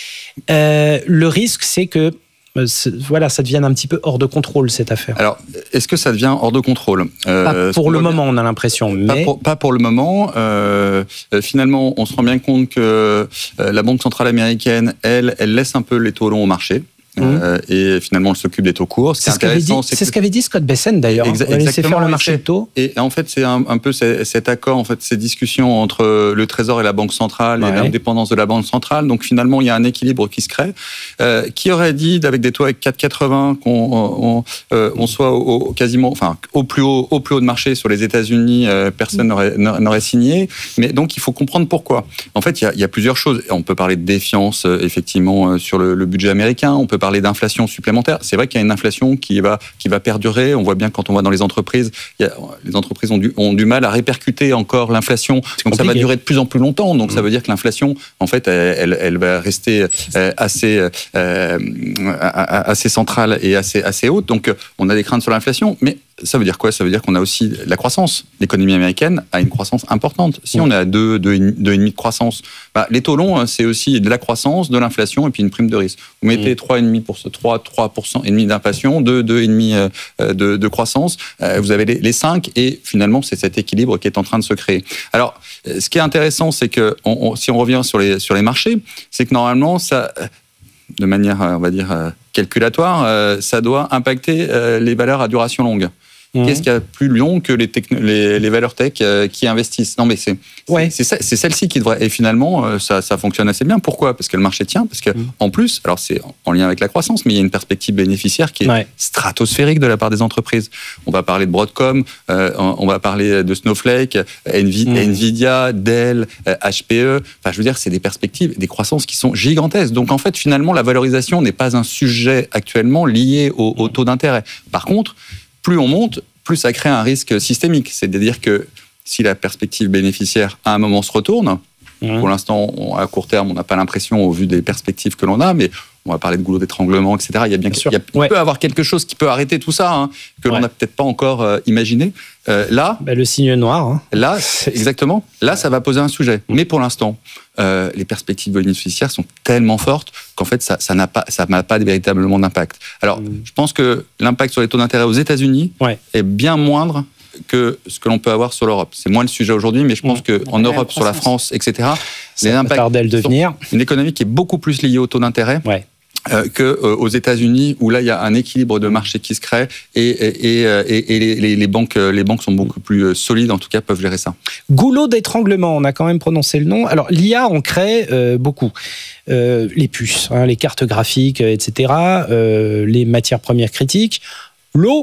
Le risque, c'est que ça devienne un petit peu hors de contrôle, cette affaire. Alors, est-ce que ça devient hors de contrôle ? Pas pour le moment, on a l'impression. Mais... Pas pour le moment. Finalement, on se rend bien compte que la Banque centrale américaine, elle laisse un peu les taux longs au marché. Et finalement, elle s'occupe des taux courts. C'est ce qu'avait dit Scott Bessent d'ailleurs. On va laisser faire le marché de taux. Et en fait, c'est un peu cet accord, en fait, ces discussions entre le Trésor et la Banque centrale et l'indépendance de la Banque centrale. Donc finalement, il y a un équilibre qui se crée. Qui aurait dit avec des taux avec 4,80 qu'on soit quasiment, au plus haut de marché sur les États-Unis, personne n'aurait signé. Mais donc il faut comprendre pourquoi. En fait, il y a plusieurs choses. On peut parler de défiance effectivement sur le budget américain. On peut parler d'inflation supplémentaire. C'est vrai qu'il y a une inflation qui va perdurer. On voit bien quand on va dans les entreprises, les entreprises ont du mal à répercuter encore l'inflation. Donc ça va durer de plus en plus longtemps. Donc ça veut dire que l'inflation, en fait, elle va rester assez centrale et assez haute. Donc on a des craintes sur l'inflation, mais ça veut dire quoi ? Ça veut dire qu'on a aussi la croissance. L'économie américaine a une croissance importante. Si on est à 2,5 de croissance, les taux longs, c'est aussi de la croissance, de l'inflation et puis une prime de risque. Vous mettez 3% et demi d'inflation, 2,5 de croissance, vous avez les 5 et finalement c'est cet équilibre qui est en train de se créer. Alors, ce qui est intéressant, c'est que si on revient sur les marchés, c'est que normalement ça, de manière, on va dire calculatoire, ça doit impacter les valeurs à duration longue. Qu'est-ce qu'il y a plus long que les valeurs tech qui investissent ? Non, mais c'est celle-ci qui devrait. Et finalement, ça fonctionne assez bien. Pourquoi ? Parce que le marché tient. Parce que en plus, alors c'est en lien avec la croissance, mais il y a une perspective bénéficiaire qui est stratosphérique de la part des entreprises. On va parler de Broadcom, on va parler de Snowflake, Nvidia, Dell, HPE. Enfin, je veux dire, c'est des perspectives, des croissances qui sont gigantesques. Donc en fait, finalement, la valorisation n'est pas un sujet actuellement lié au taux d'intérêt. Par contre, plus on monte, plus ça crée un risque systémique. C'est-à-dire que si la perspective bénéficiaire, à un moment, se retourne, pour l'instant, à court terme, on n'a pas l'impression, au vu des perspectives que l'on a, mais on va parler de goulot d'étranglement, etc. Il peut y avoir quelque chose qui peut arrêter tout ça, que l'on n'a peut-être pas encore imaginé. Là, le signe noir. Là, exactement. Là, ça va poser un sujet. Mais pour l'instant, les perspectives bénéficiaires sont tellement fortes qu'en fait, ça n'a pas véritablement d'impact. Alors, je pense que l'impact sur les taux d'intérêt aux États-Unis est bien moindre que ce que l'on peut avoir sur l'Europe. C'est moins le sujet aujourd'hui, mais je pense qu'en Europe, sur la France, etc., les impacts sont une économie qui est beaucoup plus liée au taux d'intérêt. Qu'aux États-Unis, où là il y a un équilibre de marché qui se crée et les banques sont beaucoup plus solides, en tout cas peuvent gérer ça. Goulot d'étranglement, on a quand même prononcé le nom. Alors l'IA en crée beaucoup. Les puces, les cartes graphiques, etc., les matières premières critiques, l'eau.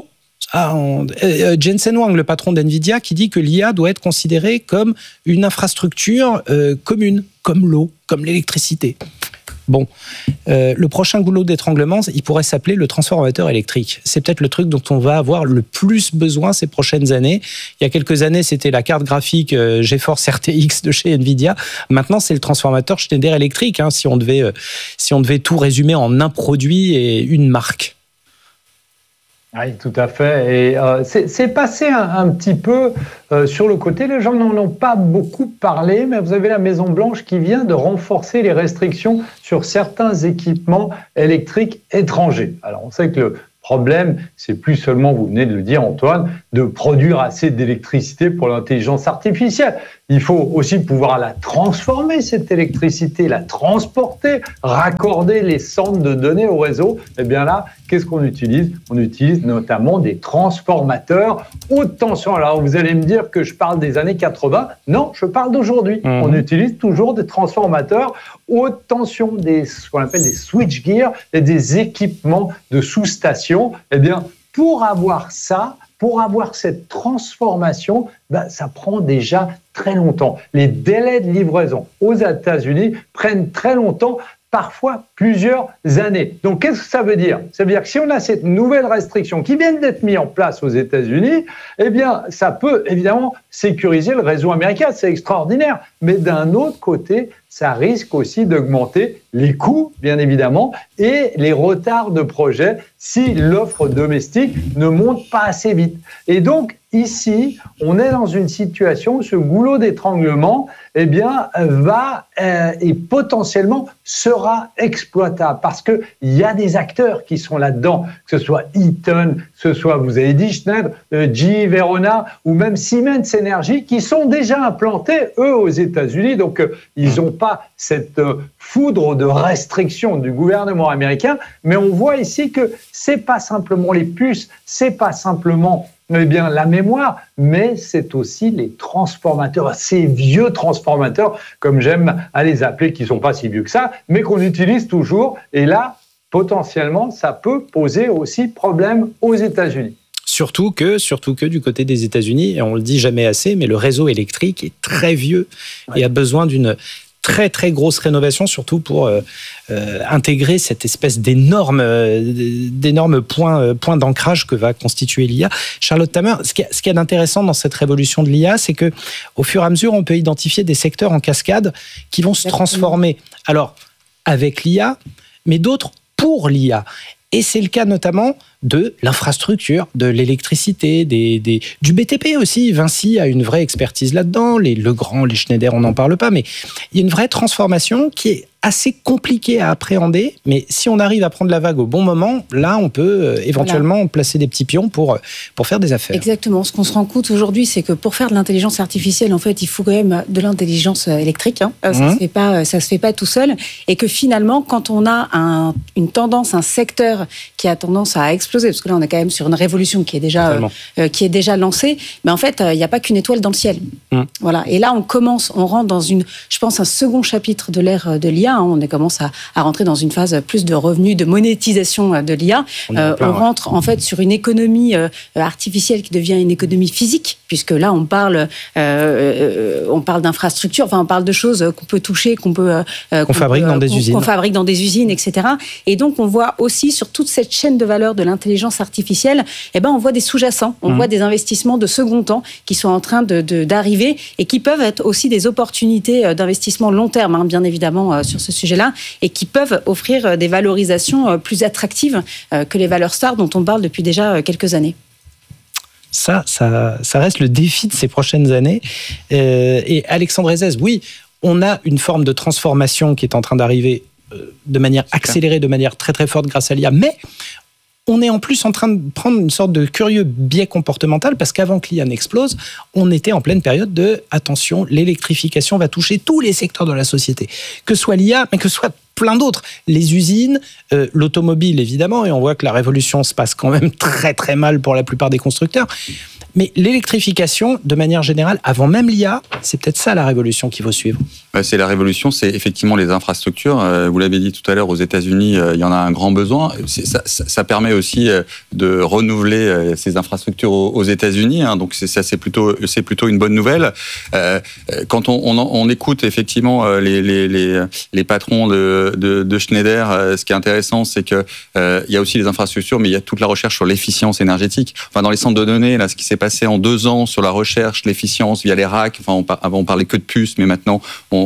Jensen Huang, le patron d'NVIDIA, qui dit que l'IA doit être considérée comme une infrastructure commune, comme l'eau, comme l'électricité. Bon, le prochain goulot d'étranglement, il pourrait s'appeler le transformateur électrique. C'est peut-être le truc dont on va avoir le plus besoin ces prochaines années. Il y a quelques années, c'était la carte graphique GeForce RTX de chez Nvidia. Maintenant, c'est le transformateur Schneider électrique, si on devait tout résumer en un produit et une marque. Oui, tout à fait. Et c'est passé un petit peu sur le côté. Les gens n'en ont pas beaucoup parlé, mais vous avez la Maison-Blanche qui vient de renforcer les restrictions sur certains équipements électriques étrangers. Alors, on sait que le problème, c'est plus seulement, vous venez de le dire Antoine, de produire assez d'électricité pour l'intelligence artificielle. Il faut aussi pouvoir la transformer, cette électricité, la transporter, raccorder les centres de données au réseau. Et bien là, qu'est-ce qu'on utilise ? On utilise notamment des transformateurs haute tension. Alors vous allez me dire que je parle des années 80. Non, je parle d'aujourd'hui. On utilise toujours des transformateurs haute tension, ce qu'on appelle des switchgear et des équipements de sous-station. Eh bien, pour avoir ça, pour avoir cette transformation, ça prend déjà très longtemps. Les délais de livraison aux États-Unis prennent très longtemps, parfois plusieurs années. Donc, qu'est-ce que ça veut dire ? Ça veut dire que si on a cette nouvelle restriction qui vient d'être mise en place aux États-Unis, eh bien, ça peut évidemment sécuriser le réseau américain. C'est extraordinaire. Mais d'un autre côté, ça risque aussi d'augmenter les coûts, bien évidemment, et les retards de projet si l'offre domestique ne monte pas assez vite. Et donc, ici, on est dans une situation où ce goulot d'étranglement, eh bien, et potentiellement sera exploitable parce qu'il y a des acteurs qui sont là-dedans, que ce soit Eaton, que ce soit, vous avez dit, Schneider, GE Verona ou même Siemens Energy qui sont déjà implantés, eux, aux États-Unis. Donc, ils n'ont pas cette foudre de restriction du gouvernement américain, mais on voit ici que c'est pas simplement les puces, c'est pas simplement la mémoire, mais c'est aussi les transformateurs, ces vieux transformateurs, comme j'aime à les appeler, qui ne sont pas si vieux que ça, mais qu'on utilise toujours. Et là, potentiellement, ça peut poser aussi problème aux États-Unis. Surtout que du côté des États-Unis, et on le dit jamais assez, mais le réseau électrique est très vieux et a besoin d'une très très grosse rénovation, surtout pour intégrer cette espèce d'énorme point d'ancrage que va constituer l'IA. Charlotte Tamer, ce qu'il y a d'intéressant dans cette révolution de l'IA, c'est que au fur et à mesure, on peut identifier des secteurs en cascade qui vont se transformer. Alors avec l'IA, mais d'autres pour l'IA. Et c'est le cas notamment de l'infrastructure, de l'électricité, du BTP aussi. Vinci a une vraie expertise là-dedans. Legrand, les Schneider, on n'en parle pas, mais il y a une vraie transformation qui est assez compliquée à appréhender. Mais si on arrive à prendre la vague au bon moment, là, on peut éventuellement placer des petits pions pour faire des affaires. Exactement. Ce qu'on se rend compte aujourd'hui, c'est que pour faire de l'intelligence artificielle, en fait, il faut quand même de l'intelligence électrique. Ça se fait pas tout seul. Et que finalement, quand on a une tendance, un secteur qui a tendance à exploser, parce que là, on est quand même sur une révolution qui est déjà lancée, mais en fait, il n'y a pas qu'une étoile dans le ciel. Voilà. Et là, on rentre dans je pense, un second chapitre de l'ère de l'IA. On commence à rentrer dans une phase plus de revenus, de monétisation de l'IA. On rentre en fait sur une économie artificielle qui devient une économie physique, puisque là, on parle d'infrastructures, enfin, on parle de choses qu'on peut toucher, qu'on fabrique dans des usines. Qu'on fabrique dans des usines, etc. Et donc, on voit aussi sur toute cette chaîne de valeur de l'intelligence artificielle, on voit des sous-jacents, on voit des investissements de second temps qui sont en train d'arriver et qui peuvent être aussi des opportunités d'investissement long terme, bien évidemment, sur ce sujet-là, et qui peuvent offrir des valorisations plus attractives que les valeurs stars dont on parle depuis déjà quelques années. Ça reste le défi de ces prochaines années. Et Alexandre Ezès, oui, on a une forme de transformation qui est en train d'arriver de manière accélérée, de manière très très forte grâce à l'IA, mais on est en plus en train de prendre une sorte de curieux biais comportemental parce qu'avant que l'IA n'explose, on était en pleine période de « attention, l'électrification va toucher tous les secteurs de la société ». Que soit l'IA, mais que soit plein d'autres. Les usines, l'automobile évidemment, et on voit que la révolution se passe quand même très très mal pour la plupart des constructeurs. Mais l'électrification, de manière générale, avant même l'IA, c'est peut-être ça la révolution qu'il faut suivre. C'est la révolution, c'est effectivement les infrastructures. Vous l'avez dit tout à l'heure, aux États-Unis, il y en a un grand besoin. Ça permet aussi de renouveler ces infrastructures aux États-Unis. Donc c'est plutôt une bonne nouvelle. Quand on écoute effectivement les patrons de Schneider, ce qui est intéressant, c'est que il y a aussi les infrastructures, mais il y a toute la recherche sur l'efficience énergétique. Enfin, dans les centres de données, là, ce qui s'est passé en 2 ans sur la recherche, l'efficience via les racks. Enfin, avant on parlait que de puces, mais maintenant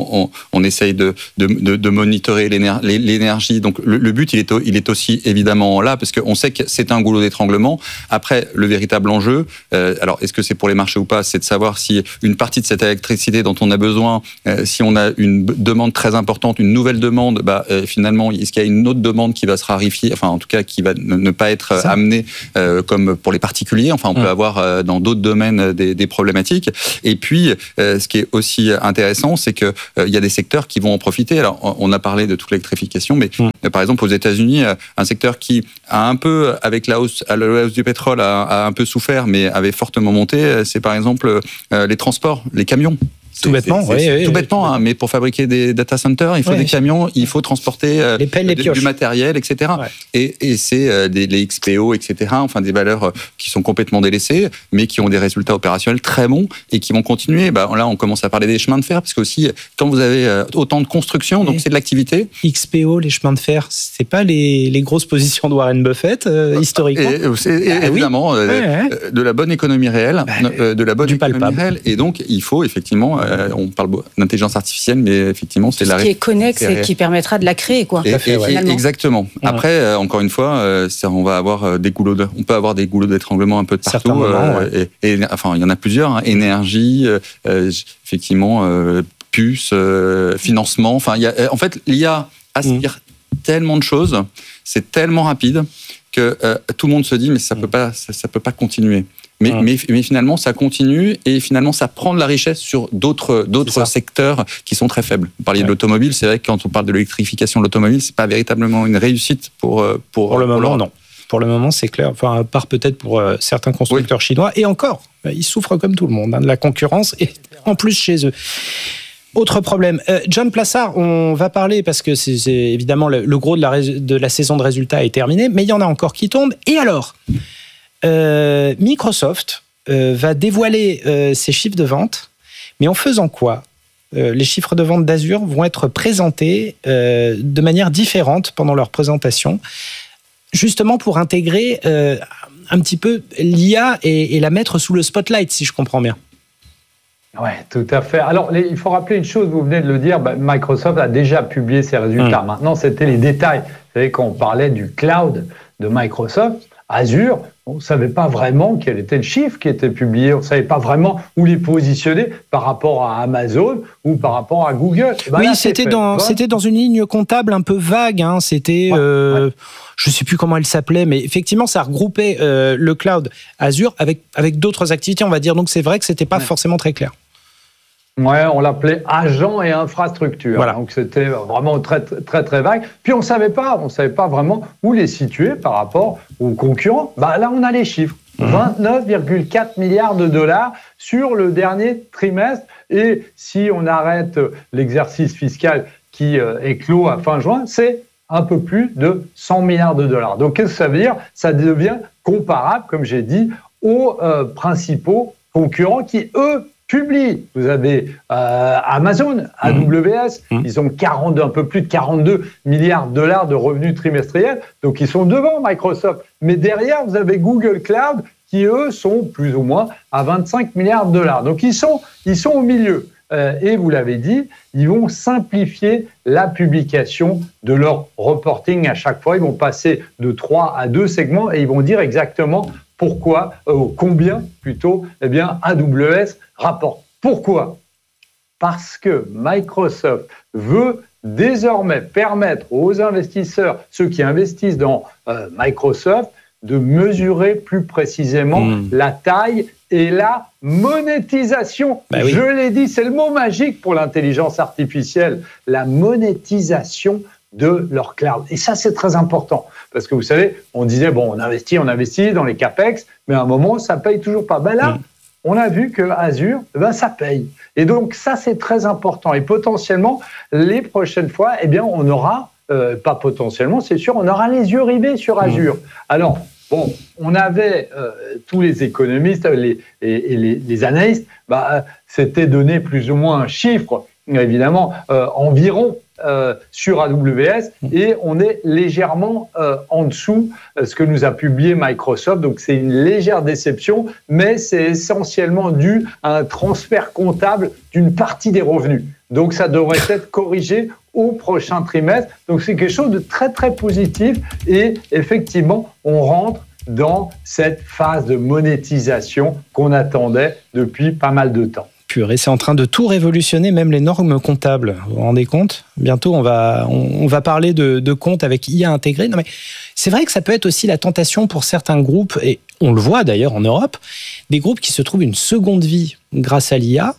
on essaye de monitorer l'énergie. Donc le but, il est aussi évidemment là, parce qu'on sait que c'est un goulot d'étranglement. Après, le véritable enjeu, alors est-ce que c'est pour les marchés ou pas, c'est de savoir si une partie de cette électricité dont on a besoin, si on a une demande très importante, une nouvelle demande, finalement, est-ce qu'il y a une autre demande qui va se raréfier, enfin en tout cas qui va ne pas être amenée comme pour les particuliers. Enfin, on peut avoir dans d'autres domaines des problématiques. Et puis, ce qui est aussi intéressant, c'est que il y a des secteurs qui vont en profiter. Alors, on a parlé de toute l'électrification, mais par exemple aux États-Unis, un secteur qui a un peu, avec la hausse du pétrole, a un peu souffert, mais avait fortement monté, c'est par exemple les transports, les camions. Tout bêtement, bêtement, mais pour fabriquer des data centers, il faut des camions, il faut transporter les pelles, du matériel, etc. Ouais. Et c'est les XPO, etc. Enfin, des valeurs qui sont complètement délaissées, mais qui ont des résultats opérationnels très bons et qui vont continuer. Là, on commence à parler des chemins de fer, parce que aussi, quand vous avez autant de construction, donc c'est de l'activité. XPO, les chemins de fer, c'est pas les grosses positions de Warren Buffett, historiquement. Évidemment, de la bonne économie réelle, de la bonne économie réelle. Et donc, il faut effectivement, on parle d'intelligence artificielle, mais effectivement, c'est la... Ce qui est connexe et qui permettra de la créer, quoi. Exactement. Après, encore une fois, on va avoir on peut avoir des goulots d'étranglement un peu de partout. Enfin, il y en a plusieurs. Énergie, effectivement, puces, financement. Enfin, en fait, l'IA aspire tellement de choses, c'est tellement rapide que tout le monde se dit, mais ça peut pas continuer. Mais finalement, ça continue et finalement, ça prend de la richesse sur d'autres secteurs qui sont très faibles. Vous parliez de l'automobile, c'est vrai que quand on parle de l'électrification de l'automobile, c'est pas véritablement une réussite pour le moment, non. Pour le moment, c'est clair. Enfin, à part peut-être pour certains constructeurs chinois. Et encore, ils souffrent comme tout le monde de la concurrence et en plus chez eux. Autre problème. John Plassard, on va parler parce que c'est évidemment le gros de la saison de résultats est terminé, mais il y en a encore qui tombent. Et alors, Microsoft va dévoiler ses chiffres de vente, mais en faisant quoi ? Les chiffres de vente d'Azure vont être présentés de manière différente pendant leur présentation, justement pour intégrer un petit peu l'IA et la mettre sous le spotlight, si je comprends bien. Oui, tout à fait. Alors, il faut rappeler une chose, vous venez de le dire, Microsoft a déjà publié ses résultats. Maintenant, c'était les détails. Vous savez, quand on parlait du cloud de Microsoft, Azure, on ne savait pas vraiment quel était le chiffre qui était publié, on ne savait pas vraiment où les positionner par rapport à Amazon ou par rapport à Google. Oui, là, c'était dans une ligne comptable un peu vague, c'était... Je ne sais plus comment elle s'appelait, mais effectivement, ça regroupait le cloud Azure avec d'autres activités, on va dire. Donc, c'est vrai que ce n'était pas forcément très clair. Ouais, on l'appelait agent et infrastructure. Voilà. Donc c'était vraiment très très très vague. Puis on savait pas vraiment où les situer par rapport aux concurrents. Là on a les chiffres. 29,4 milliards de dollars sur le dernier trimestre. Et si on arrête l'exercice fiscal qui est clos à fin juin, c'est un peu plus de 100 milliards de dollars. Donc qu'est-ce que ça veut dire ? Ça devient comparable, comme j'ai dit, aux principaux concurrents qui, eux, publient. Vous avez Amazon, AWS, ils ont un peu plus de 42 milliards de dollars de revenus trimestriels, donc ils sont devant Microsoft. Mais derrière, vous avez Google Cloud qui, eux, sont plus ou moins à 25 milliards de dollars. Donc ils sont au milieu. Et vous l'avez dit, ils vont simplifier la publication de leur reporting à chaque fois. Ils vont passer de 3 à 2 segments et ils vont dire exactement combien plutôt, AWS rapporte. Pourquoi ? Parce que Microsoft veut désormais permettre aux investisseurs, ceux qui investissent dans Microsoft, de mesurer plus précisément la taille et la monétisation. Je l'ai dit, c'est le mot magique pour l'intelligence artificielle. La monétisation de leur cloud. Et ça, c'est très important. Parce que vous savez, on disait, on investit dans les CAPEX, mais à un moment, ça paye toujours pas. Là, on a vu que Azure, ça paye. Et donc, ça, c'est très important. Et potentiellement, les prochaines fois, on aura, pas potentiellement, c'est sûr, on aura les yeux rivés sur Azure. Alors, on avait tous les économistes les analystes, c'était donné plus ou moins un chiffre, évidemment, environ sur AWS, et on est légèrement en dessous ce que nous a publié Microsoft. Donc c'est une légère déception, mais c'est essentiellement dû à un transfert comptable d'une partie des revenus. Donc ça devrait être corrigé au prochain trimestre. Donc c'est quelque chose de très très positif, et effectivement on rentre dans cette phase de monétisation qu'on attendait depuis pas mal de temps. Et c'est en train de tout révolutionner, même les normes comptables. Vous vous rendez compte ? Bientôt, on va parler de comptes avec IA intégré. Non, mais c'est vrai que ça peut être aussi la tentation pour certains groupes, et on le voit d'ailleurs en Europe, des groupes qui se trouvent une seconde vie grâce à l'IA,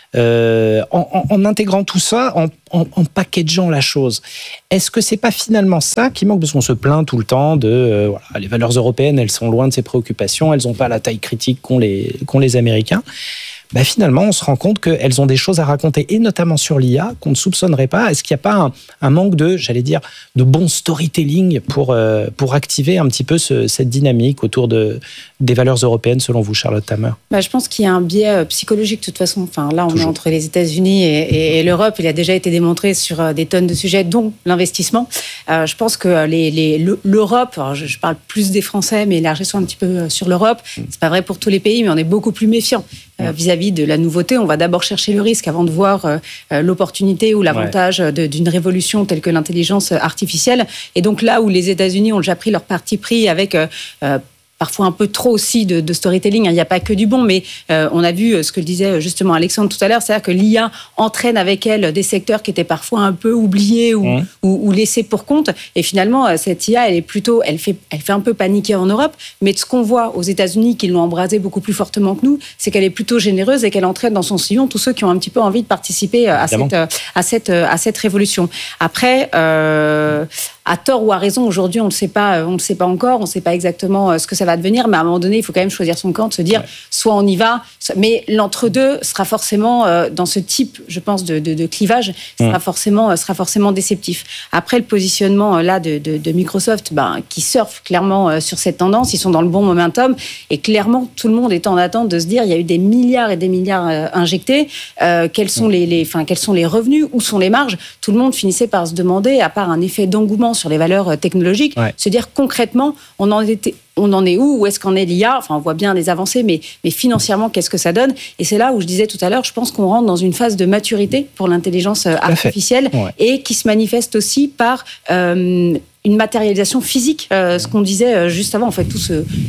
en intégrant tout ça, en packageant la chose. Est-ce que c'est pas finalement ça qui manque ? Parce qu'on se plaint tout le temps de les valeurs européennes, elles sont loin de ces préoccupations, elles n'ont pas la taille critique qu'ont les Américains. Finalement, on se rend compte qu'elles ont des choses à raconter, et notamment sur l'IA, qu'on ne soupçonnerait pas. Est-ce qu'il n'y a pas un manque de bon storytelling pour activer un petit peu cette dynamique autour des valeurs européennes, selon vous, Charlotte Thamer ? Je pense qu'il y a un biais psychologique, de toute façon. Enfin, là, on est entre les États-Unis et l'Europe. Il a déjà été démontré sur des tonnes de sujets, dont l'investissement. Je pense que l'Europe, je parle plus des Français, mais élargissons un petit peu sur l'Europe. C'est pas vrai pour tous les pays, mais on est beaucoup plus méfiant vis-à-vis de la nouveauté. On va d'abord chercher le risque avant de voir l'opportunité ou l'avantage d'une révolution telle que l'intelligence artificielle. Et donc là où les États-Unis ont déjà pris leur parti pris avec parfois un peu trop aussi de storytelling. Il n'y a pas que du bon, mais on a vu ce que disait justement Alexandre tout à l'heure, c'est-à-dire que l'IA entraîne avec elle des secteurs qui étaient parfois un peu oubliés ou laissés pour compte. Et finalement, cette IA, elle fait un peu paniquer en Europe, mais de ce qu'on voit aux États-Unis, qui l'ont embrasée beaucoup plus fortement que nous, c'est qu'elle est plutôt généreuse et qu'elle entraîne dans son sillon tous ceux qui ont un petit peu envie de participer à cette révolution. Après, à tort ou à raison, aujourd'hui, on ne sait pas encore, on ne sait pas exactement ce que ça va devenir, mais à un moment donné, il faut quand même choisir son camp, de se dire, soit on y va, mais l'entre-deux sera forcément, dans ce type, je pense, de clivage, sera forcément déceptif. Après, le positionnement là de Microsoft, qui surfe clairement sur cette tendance, ils sont dans le bon momentum, et clairement, tout le monde est en attente de se dire, il y a eu des milliards et des milliards injectés, quels sont les revenus, où sont les marges ? Tout le monde finissait par se demander, à part un effet d'engouement sur les valeurs technologiques, se dire concrètement, on en est où est-ce qu'en est l'IA ? Enfin, on voit bien les avancées, mais financièrement, qu'est-ce que ça donne ? Et c'est là où je disais tout à l'heure, je pense qu'on rentre dans une phase de maturité pour l'intelligence artificielle, et qui se manifeste aussi par une matérialisation physique, ce qu'on disait juste avant, en fait, tout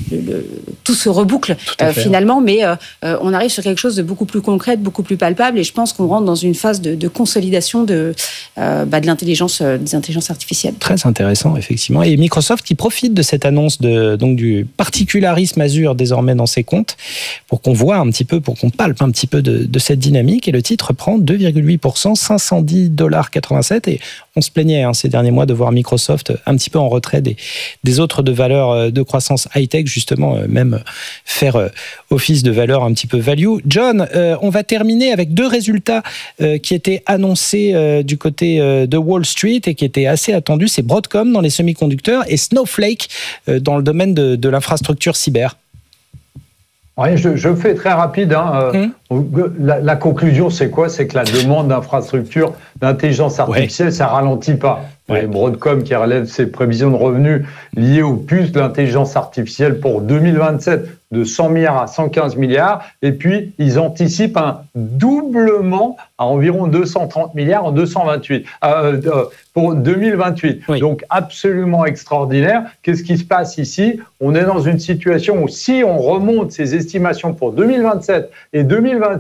se reboucle finalement, mais on arrive sur quelque chose de beaucoup plus concret, beaucoup plus palpable, et je pense qu'on rentre dans une phase de consolidation de l'intelligence, des intelligences artificielles. Très intéressant, effectivement. Et Microsoft qui profite de cette annonce du particularisme Azure désormais dans ses comptes, pour qu'on voit un petit peu, pour qu'on palpe un petit peu de cette dynamique, et le titre prend 2,8%, 510,87 $, et on se plaignait ces derniers mois de voir Microsoft un petit peu en retrait des autres de valeurs de croissance high-tech, justement, même faire office de valeur un petit peu value. John, on va terminer avec deux résultats qui étaient annoncés du côté de Wall Street et qui étaient assez attendus. C'est Broadcom dans les semi-conducteurs et Snowflake dans le domaine de l'infrastructure cyber. Oui, je fais très rapide. La conclusion, c'est quoi ? C'est que la demande d'infrastructure d'intelligence artificielle, ça ralentit pas. Broadcom qui relève ses prévisions de revenus liées aux puces de l'intelligence artificielle pour 2027 de 100 milliards à 115 milliards. Et puis, ils anticipent un doublement à environ 230 milliards en 228, pour 2028. Donc, absolument extraordinaire. Qu'est-ce qui se passe ici ? On est dans une situation où si on remonte ces estimations pour 2027 et 2028,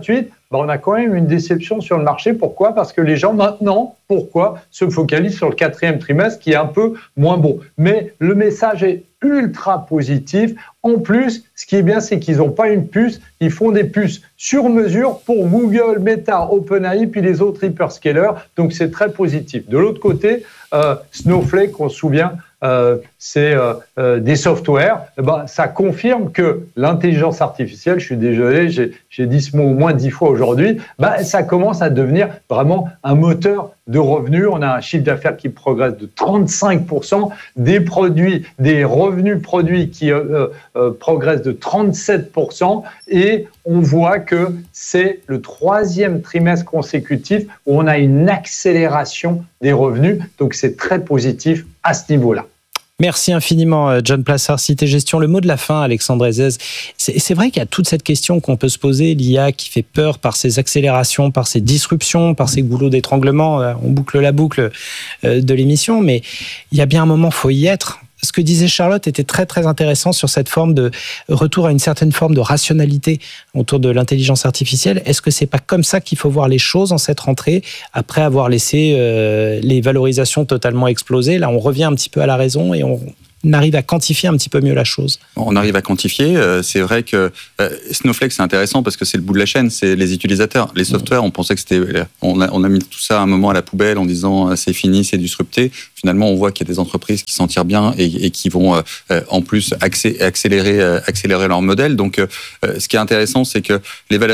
on a quand même une déception sur le marché. Pourquoi ? Parce que les gens maintenant, se focalisent sur le 4e trimestre qui est un peu moins bon. Mais le message est ultra positif. En plus, ce qui est bien, c'est qu'ils n'ont pas une puce, ils font des puces sur mesure pour Google, Meta, OpenAI, puis les autres hyperscalers. Donc, c'est très positif. De l'autre côté, Snowflake, on se souvient, c'est des softwares. Ça confirme que l'intelligence artificielle, je suis désolé, j'ai dit ce mot au moins 10 fois aujourd'hui, ça commence à devenir vraiment un moteur de revenus. On a un chiffre d'affaires qui progresse de 35%, des revenus produits qui progressent de 37%, et on voit que c'est le 3e trimestre consécutif où on a une accélération des revenus. Donc c'est très positif à ce niveau-là. Merci infiniment, John Plassard, Cité Gestion. Le mot de la fin, Alexandre Ezez. C'est vrai qu'il y a toute cette question qu'on peut se poser, l'IA qui fait peur par ses accélérations, par ses disruptions, par ses goulots d'étranglement. On boucle la boucle de l'émission, mais il y a bien un moment, il faut y être. Ce que disait Charlotte était très très intéressant sur cette forme de retour à une certaine forme de rationalité autour de l'intelligence artificielle. Est-ce que c'est pas comme ça qu'il faut voir les choses en cette rentrée, après avoir laissé les valorisations totalement exploser? Là, on revient un petit peu à la raison et on arrive à quantifier un petit peu mieux la chose. On arrive à quantifier. C'est vrai que Snowflake, c'est intéressant parce que c'est le bout de la chaîne, c'est les utilisateurs. Les softwares, on pensait que c'était... On a mis tout ça à un moment à la poubelle en disant c'est fini, c'est disrupté. Finalement, on voit qu'il y a des entreprises qui s'en tirent bien et qui vont en plus accélérer leur modèle. Donc, ce qui est intéressant, c'est que les valeurs